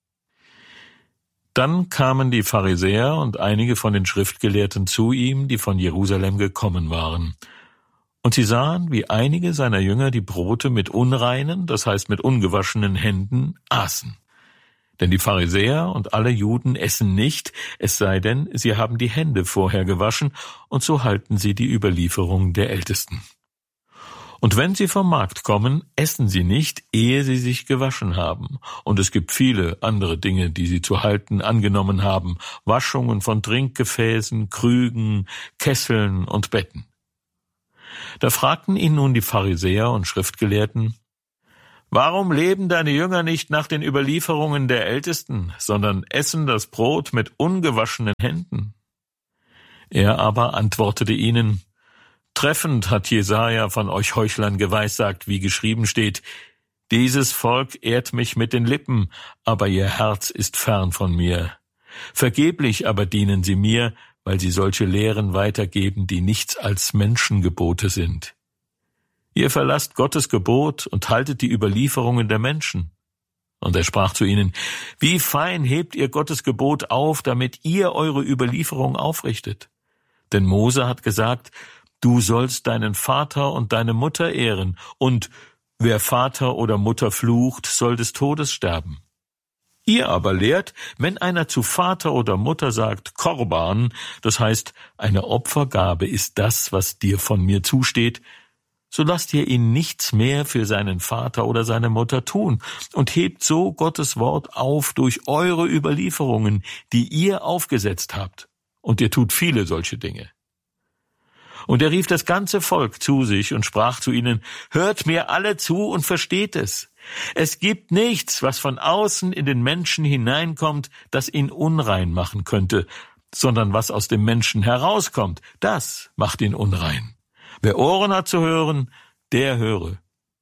Dann kamen die Pharisäer und einige von den Schriftgelehrten zu ihm, die von Jerusalem gekommen waren. Und sie sahen, wie einige seiner Jünger die Brote mit unreinen, das heißt mit ungewaschenen Händen, aßen. Denn die Pharisäer und alle Juden essen nicht, es sei denn, sie haben die Hände vorher gewaschen, und so halten sie die Überlieferung der Ältesten. Und wenn sie vom Markt kommen, essen sie nicht, ehe sie sich gewaschen haben. Und es gibt viele andere Dinge, die sie zu halten angenommen haben, Waschungen von Trinkgefäßen, Krügen, Kesseln und Betten. Da fragten ihn nun die Pharisäer und Schriftgelehrten: Warum leben deine Jünger nicht nach den Überlieferungen der Ältesten, sondern essen das Brot mit ungewaschenen Händen? Er aber antwortete ihnen: Treffend hat Jesaja von euch Heuchlern geweissagt, wie geschrieben steht: Dieses Volk ehrt mich mit den Lippen, aber ihr Herz ist fern von mir. Vergeblich aber dienen sie mir, weil sie solche Lehren weitergeben, die nichts als Menschengebote sind. Ihr verlasst Gottes Gebot und haltet die Überlieferungen der Menschen. Und er sprach zu ihnen: Wie fein hebt ihr Gottes Gebot auf, damit ihr eure Überlieferung aufrichtet. Denn Mose hat gesagt: Du sollst deinen Vater und deine Mutter ehren, und wer Vater oder Mutter flucht, soll des Todes sterben. Ihr aber lehrt, wenn einer zu Vater oder Mutter sagt, Korban, das heißt, eine Opfergabe ist das, was dir von mir zusteht, so lasst ihr ihn nichts mehr für seinen Vater oder seine Mutter tun und hebt so Gottes Wort auf durch eure Überlieferungen, die ihr aufgesetzt habt. Und ihr tut viele solche Dinge. Und er rief das ganze Volk zu sich und sprach zu ihnen: Hört mir alle zu und versteht es. Es gibt nichts, was von außen in den Menschen hineinkommt, das ihn unrein machen könnte, sondern was aus dem Menschen herauskommt, das macht ihn unrein. Wer Ohren hat zu hören, der höre.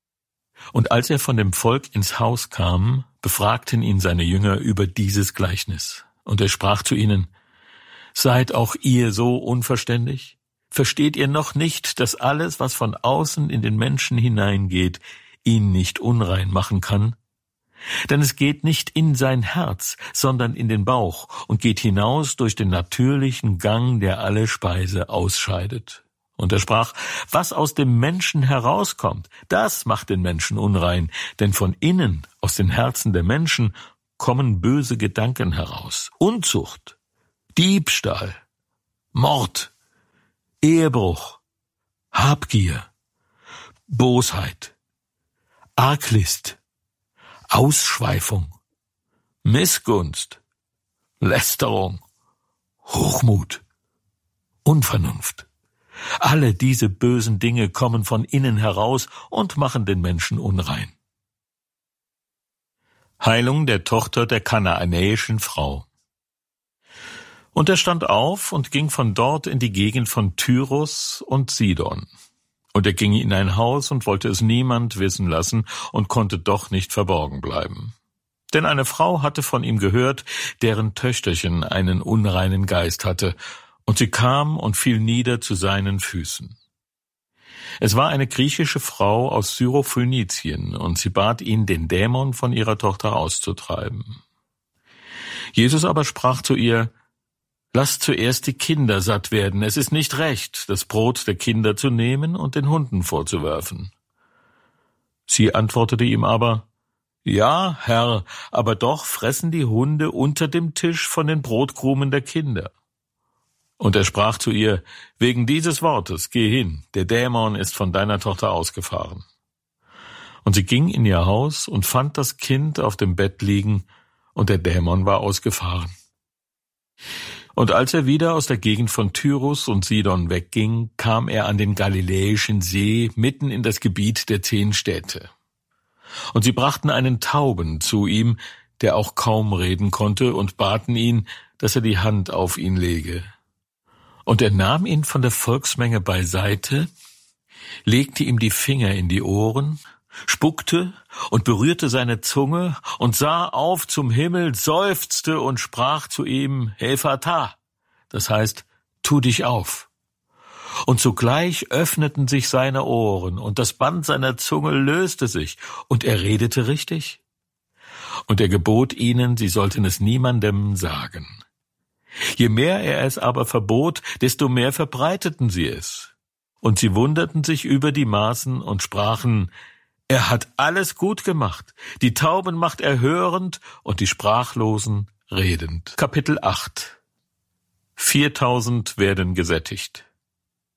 Und als er von dem Volk ins Haus kam, befragten ihn seine Jünger über dieses Gleichnis. Und er sprach zu ihnen: Seid auch ihr so unverständig? Versteht ihr noch nicht, dass alles, was von außen in den Menschen hineingeht, ihn nicht unrein machen kann? Denn es geht nicht in sein Herz, sondern in den Bauch und geht hinaus durch den natürlichen Gang, der alle Speise ausscheidet. Und er sprach: Was aus dem Menschen herauskommt, das macht den Menschen unrein, denn von innen, aus den Herzen der Menschen, kommen böse Gedanken heraus: Unzucht, Diebstahl, Mord, Ehebruch, Habgier, Bosheit, Arglist, Ausschweifung, Missgunst, Lästerung, Hochmut, Unvernunft. Alle diese bösen Dinge kommen von innen heraus und machen den Menschen unrein. Heilung der Tochter der kanaanäischen Frau. Und er stand auf und ging von dort in die Gegend von Tyrus und Sidon. Und er ging in ein Haus und wollte es niemand wissen lassen und konnte doch nicht verborgen bleiben. Denn eine Frau hatte von ihm gehört, deren Töchterchen einen unreinen Geist hatte, und sie kam und fiel nieder zu seinen Füßen. Es war eine griechische Frau aus Syrophönizien, und sie bat ihn, den Dämon von ihrer Tochter auszutreiben. Jesus aber sprach zu ihr: Lasst zuerst die Kinder satt werden. Es ist nicht recht, das Brot der Kinder zu nehmen und den Hunden vorzuwerfen. Sie antwortete ihm aber: Ja, Herr, aber doch fressen die Hunde unter dem Tisch von den Brotkrumen der Kinder. Und er sprach zu ihr: Wegen dieses Wortes, geh hin, der Dämon ist von deiner Tochter ausgefahren. Und sie ging in ihr Haus und fand das Kind auf dem Bett liegen, und der Dämon war ausgefahren. Und als er wieder aus der Gegend von Tyrus und Sidon wegging, kam er an den Galiläischen See, mitten in das Gebiet der zehn Städte. Und sie brachten einen Tauben zu ihm, der auch kaum reden konnte, und baten ihn, dass er die Hand auf ihn lege. Und er nahm ihn von der Volksmenge beiseite, legte ihm die Finger in die Ohren, spuckte und berührte seine Zunge und sah auf zum Himmel, seufzte und sprach zu ihm: Ephata, das heißt, tu dich auf. Und sogleich öffneten sich seine Ohren, und das Band seiner Zunge löste sich, und er redete richtig. Und er gebot ihnen, sie sollten es niemandem sagen. Je mehr er es aber verbot, desto mehr verbreiteten sie es. Und sie wunderten sich über die Maßen und sprachen: Er hat alles gut gemacht. Die Tauben macht er hörend und die Sprachlosen redend. Kapitel acht. Viertausend werden gesättigt.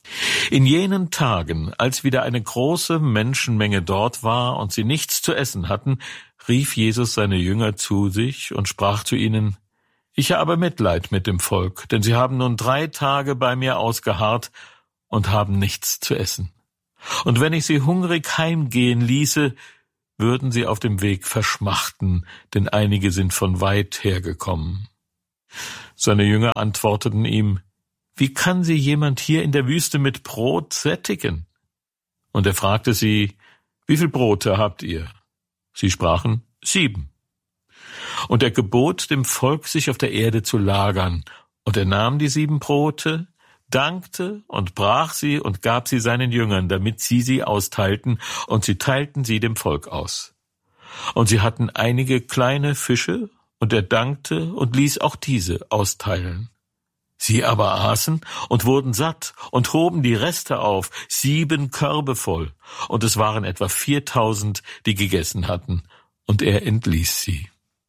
In jenen Tagen, als wieder eine große Menschenmenge dort war und sie nichts zu essen hatten, rief Jesus seine Jünger zu sich und sprach zu ihnen: Ich habe Mitleid mit dem Volk, denn sie haben nun drei Tage bei mir ausgeharrt und haben nichts zu essen. Und wenn ich sie hungrig heimgehen ließe, würden sie auf dem Weg verschmachten, denn einige sind von weit hergekommen. Seine Jünger antworteten ihm: Wie kann sie jemand hier in der Wüste mit Brot sättigen? Und er fragte sie: Wie viel Brote habt ihr? Sie sprachen: Sieben. Und er gebot dem Volk, sich auf der Erde zu lagern. Und er nahm die sieben Brote, dankte und brach sie und gab sie seinen Jüngern, damit sie sie austeilten, und sie teilten sie dem Volk aus. Und sie hatten einige kleine Fische, und er dankte und ließ auch diese austeilen. Sie aber aßen und wurden satt und hoben die Reste auf, sieben Körbe voll, und es waren etwa viertausend, die gegessen hatten, und er entließ sie.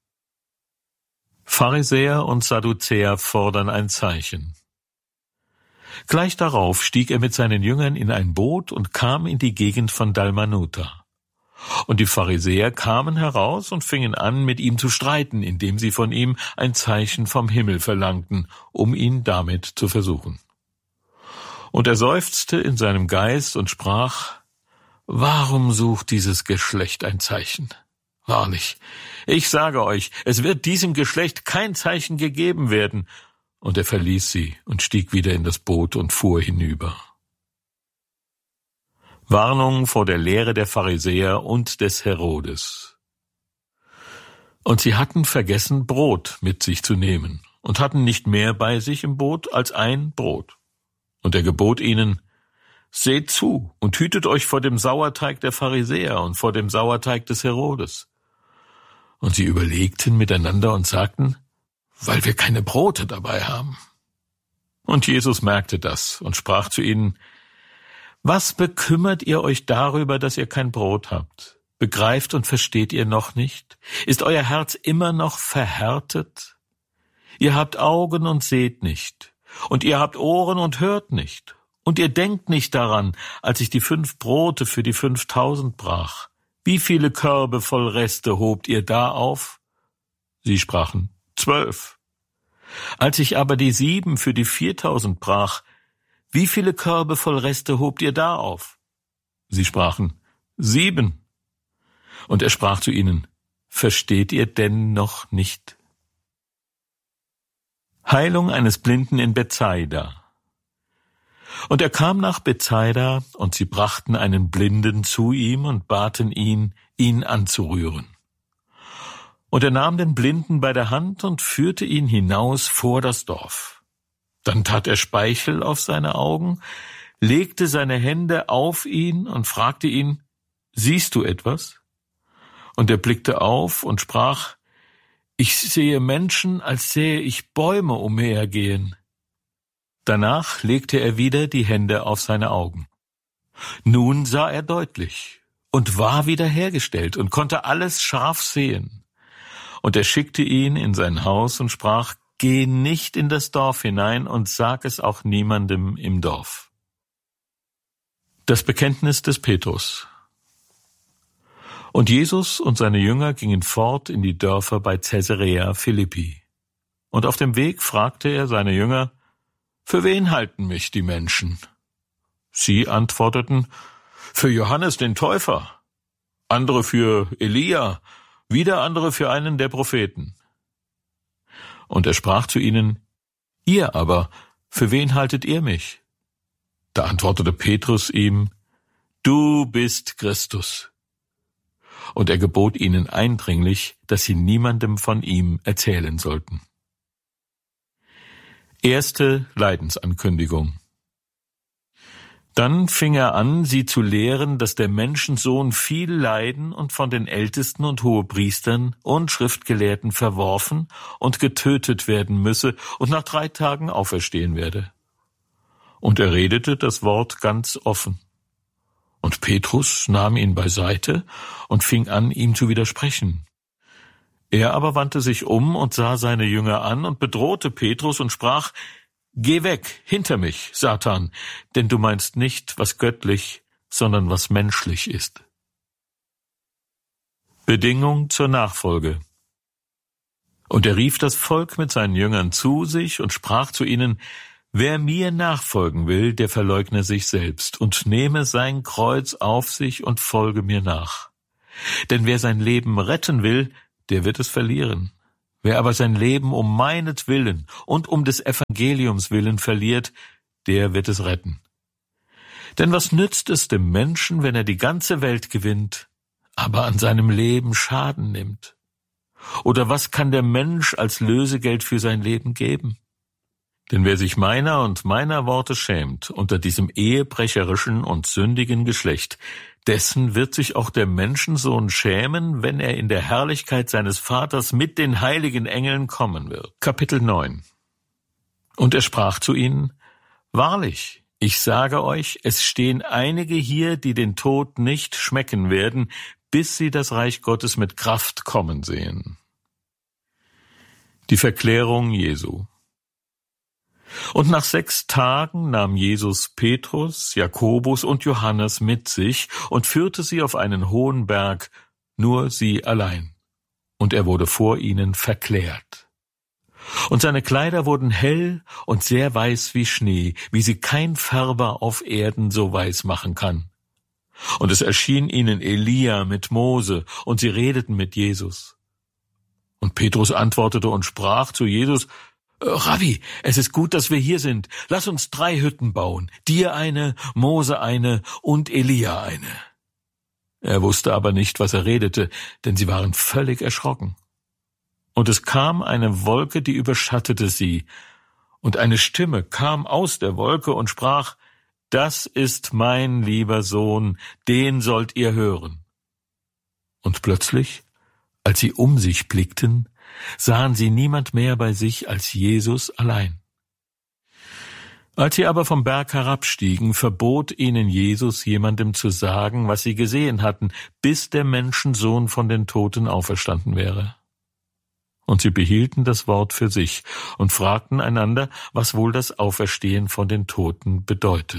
Pharisäer und Sadduzäer fordern ein Zeichen. Gleich darauf stieg er mit seinen Jüngern in ein Boot und kam in die Gegend von Dalmanuta. Und die Pharisäer kamen heraus und fingen an, mit ihm zu streiten, indem sie von ihm ein Zeichen vom Himmel verlangten, um ihn damit zu versuchen. Und er seufzte in seinem Geist und sprach: Warum sucht dieses Geschlecht ein Zeichen? Wahrlich, ich sage euch, es wird diesem Geschlecht kein Zeichen gegeben werden. Und er verließ sie und stieg wieder in das Boot und fuhr hinüber. Warnung vor der Lehre der Pharisäer und des Herodes. Und sie hatten vergessen, Brot mit sich zu nehmen und hatten nicht mehr bei sich im Boot als ein Brot. Und er gebot ihnen: Seht zu und hütet euch vor dem Sauerteig der Pharisäer und vor dem Sauerteig des Herodes. Und sie überlegten miteinander und sagten: Weil wir keine Brote dabei haben. Und Jesus merkte das und sprach zu ihnen: Was bekümmert ihr euch darüber, dass ihr kein Brot habt? Begreift und versteht ihr noch nicht? Ist euer Herz immer noch verhärtet? Ihr habt Augen und seht nicht, und ihr habt Ohren und hört nicht. Und ihr denkt nicht daran, als ich die fünf Brote für die fünftausend brach. Wie viele Körbe voll Reste hobt ihr da auf? Sie sprachen: Zwölf. Als ich aber die sieben für die viertausend brach, wie viele Körbe voll Reste hobt ihr da auf? Sie sprachen: Sieben. Und er sprach zu ihnen: Versteht ihr denn noch nicht? Heilung eines Blinden in Bethsaida. Und er kam nach Bethsaida, und sie brachten einen Blinden zu ihm und baten ihn, ihn anzurühren. Und er nahm den Blinden bei der Hand und führte ihn hinaus vor das Dorf. Dann tat er Speichel auf seine Augen, legte seine Hände auf ihn und fragte ihn: Siehst du etwas? Und er blickte auf und sprach: Ich sehe Menschen, als sähe ich Bäume umhergehen. Danach legte er wieder die Hände auf seine Augen. Nun sah er deutlich und war wiederhergestellt und konnte alles scharf sehen. Und er schickte ihn in sein Haus und sprach: Geh nicht in das Dorf hinein und sag es auch niemandem im Dorf. Das Bekenntnis des Petrus. Und Jesus und seine Jünger gingen fort in die Dörfer bei Caesarea Philippi. Und auf dem Weg fragte er seine Jünger: Für wen halten mich die Menschen? Sie antworteten: Für Johannes den Täufer, andere für Elia, wieder andere für einen der Propheten. Und er sprach zu ihnen: Ihr aber, für wen haltet ihr mich? Da antwortete Petrus ihm: Du bist Christus. Und er gebot ihnen eindringlich, dass sie niemandem von ihm erzählen sollten. Erste Leidensankündigung. Dann fing er an, sie zu lehren, dass der Menschensohn viel leiden und von den Ältesten und Hohepriestern und Schriftgelehrten verworfen und getötet werden müsse und nach drei Tagen auferstehen werde. Und er redete das Wort ganz offen. Und Petrus nahm ihn beiseite und fing an, ihm zu widersprechen. Er aber wandte sich um und sah seine Jünger an und bedrohte Petrus und sprach: Geh weg, hinter mich, Satan, denn du meinst nicht, was göttlich, sondern was menschlich ist. Bedingung zur Nachfolge. Und er rief das Volk mit seinen Jüngern zu sich und sprach zu ihnen: Wer mir nachfolgen will, der verleugne sich selbst und nehme sein Kreuz auf sich und folge mir nach. Denn wer sein Leben retten will, der wird es verlieren. Wer aber sein Leben um meinetwillen und um des Evangeliums willen verliert, der wird es retten. Denn was nützt es dem Menschen, wenn er die ganze Welt gewinnt, aber an seinem Leben Schaden nimmt? Oder was kann der Mensch als Lösegeld für sein Leben geben? Denn wer sich meiner und meiner Worte schämt unter diesem ehebrecherischen und sündigen Geschlecht, dessen wird sich auch der Menschensohn schämen, wenn er in der Herrlichkeit seines Vaters mit den heiligen Engeln kommen wird. Kapitel neun. Und er sprach zu ihnen: Wahrlich, ich sage euch, es stehen einige hier, die den Tod nicht schmecken werden, bis sie das Reich Gottes mit Kraft kommen sehen. Die Verklärung Jesu. Und nach sechs Tagen nahm Jesus Petrus, Jakobus und Johannes mit sich und führte sie auf einen hohen Berg, nur sie allein. Und er wurde vor ihnen verklärt. Und seine Kleider wurden hell und sehr weiß wie Schnee, wie sie kein Färber auf Erden so weiß machen kann. Und es erschien ihnen Elia mit Mose, und sie redeten mit Jesus. Und Petrus antwortete und sprach zu Jesus: Rabbi, es ist gut, dass wir hier sind. Lass uns drei Hütten bauen, dir eine, Mose eine und Elia eine. Er wusste aber nicht, was er redete, denn sie waren völlig erschrocken. Und es kam eine Wolke, die überschattete sie, und eine Stimme kam aus der Wolke und sprach: Das ist mein lieber Sohn, den sollt ihr hören. Und plötzlich, als sie um sich blickten, sahen sie niemand mehr bei sich als Jesus allein. Als sie aber vom Berg herabstiegen, verbot ihnen Jesus, jemandem zu sagen, was sie gesehen hatten, bis der Menschensohn von den Toten auferstanden wäre. Und sie behielten das Wort für sich und fragten einander, was wohl das Auferstehen von den Toten bedeute.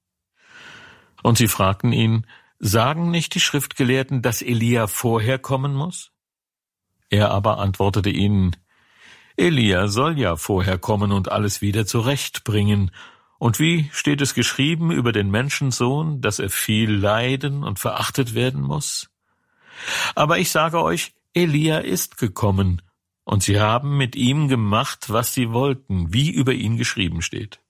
Und sie fragten ihn: Sagen nicht die Schriftgelehrten, dass Elia vorher kommen muss? Er aber antwortete ihnen: Elia soll ja vorher kommen und alles wieder zurechtbringen. Und wie steht es geschrieben über den Menschensohn, dass er viel leiden und verachtet werden muss? Aber ich sage euch, Elia ist gekommen, und sie haben mit ihm gemacht, was sie wollten, wie über ihn geschrieben steht.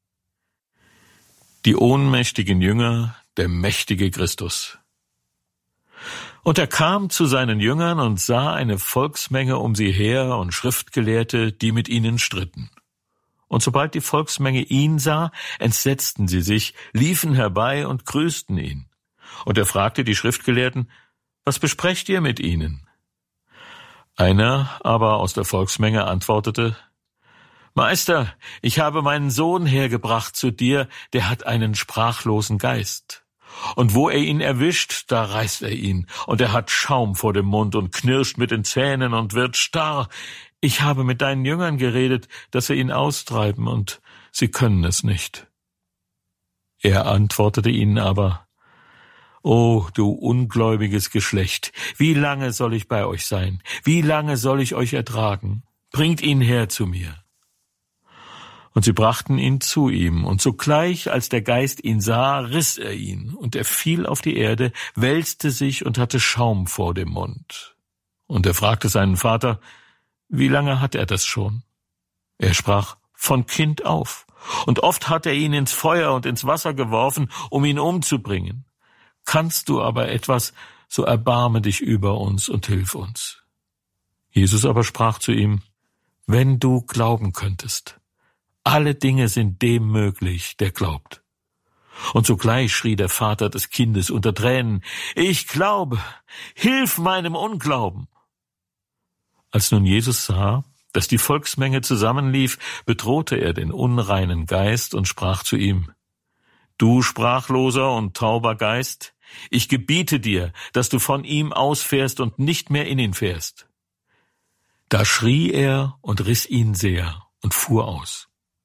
Die ohnmächtigen Jünger, der mächtige Christus. Und er kam zu seinen Jüngern und sah eine Volksmenge um sie her und Schriftgelehrte, die mit ihnen stritten. Und sobald die Volksmenge ihn sah, entsetzten sie sich, liefen herbei und grüßten ihn. Und er fragte die Schriftgelehrten: Was besprecht ihr mit ihnen? Einer aber aus der Volksmenge antwortete: Meister, ich habe meinen Sohn hergebracht zu dir, der hat einen sprachlosen Geist. Und wo er ihn erwischt, da reißt er ihn, und er hat Schaum vor dem Mund und knirscht mit den Zähnen und wird starr. Ich habe mit deinen Jüngern geredet, dass sie ihn austreiben, und sie können es nicht. Er antwortete ihnen aber: O du ungläubiges Geschlecht, wie lange soll ich bei euch sein? Wie lange soll ich euch ertragen? Bringt ihn her zu mir. Und sie brachten ihn zu ihm, und sogleich, als der Geist ihn sah, riss er ihn, und er fiel auf die Erde, wälzte sich und hatte Schaum vor dem Mund. Und er fragte seinen Vater: Wie lange hat er das schon? Er sprach: Von Kind auf. Und oft hat er ihn ins Feuer und ins Wasser geworfen, um ihn umzubringen. Kannst du aber etwas, so erbarme dich über uns und hilf uns. Jesus aber sprach zu ihm: Wenn du glauben könntest. Alle Dinge sind dem möglich, der glaubt. Und sogleich schrie der Vater des Kindes unter Tränen: Ich glaube, hilf meinem Unglauben. Als nun Jesus sah, dass die Volksmenge zusammenlief, bedrohte er den unreinen Geist und sprach zu ihm: Du sprachloser und tauber Geist, ich gebiete dir, dass du von ihm ausfährst und nicht mehr in ihn fährst. Da schrie er und riss ihn sehr und fuhr aus.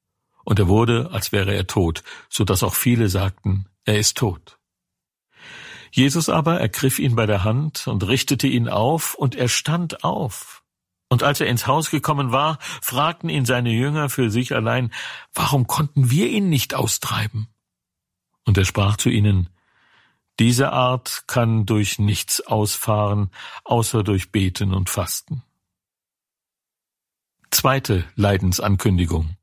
und er wurde, als wäre er tot, so dass auch viele sagten, er ist tot. Jesus aber ergriff ihn bei der Hand und richtete ihn auf, und er stand auf. Und als er ins Haus gekommen war, fragten ihn seine Jünger für sich allein, warum konnten wir ihn nicht austreiben? Und er sprach zu ihnen, diese Art kann durch nichts ausfahren, außer durch Beten und Fasten. Zweite Leidensankündigung.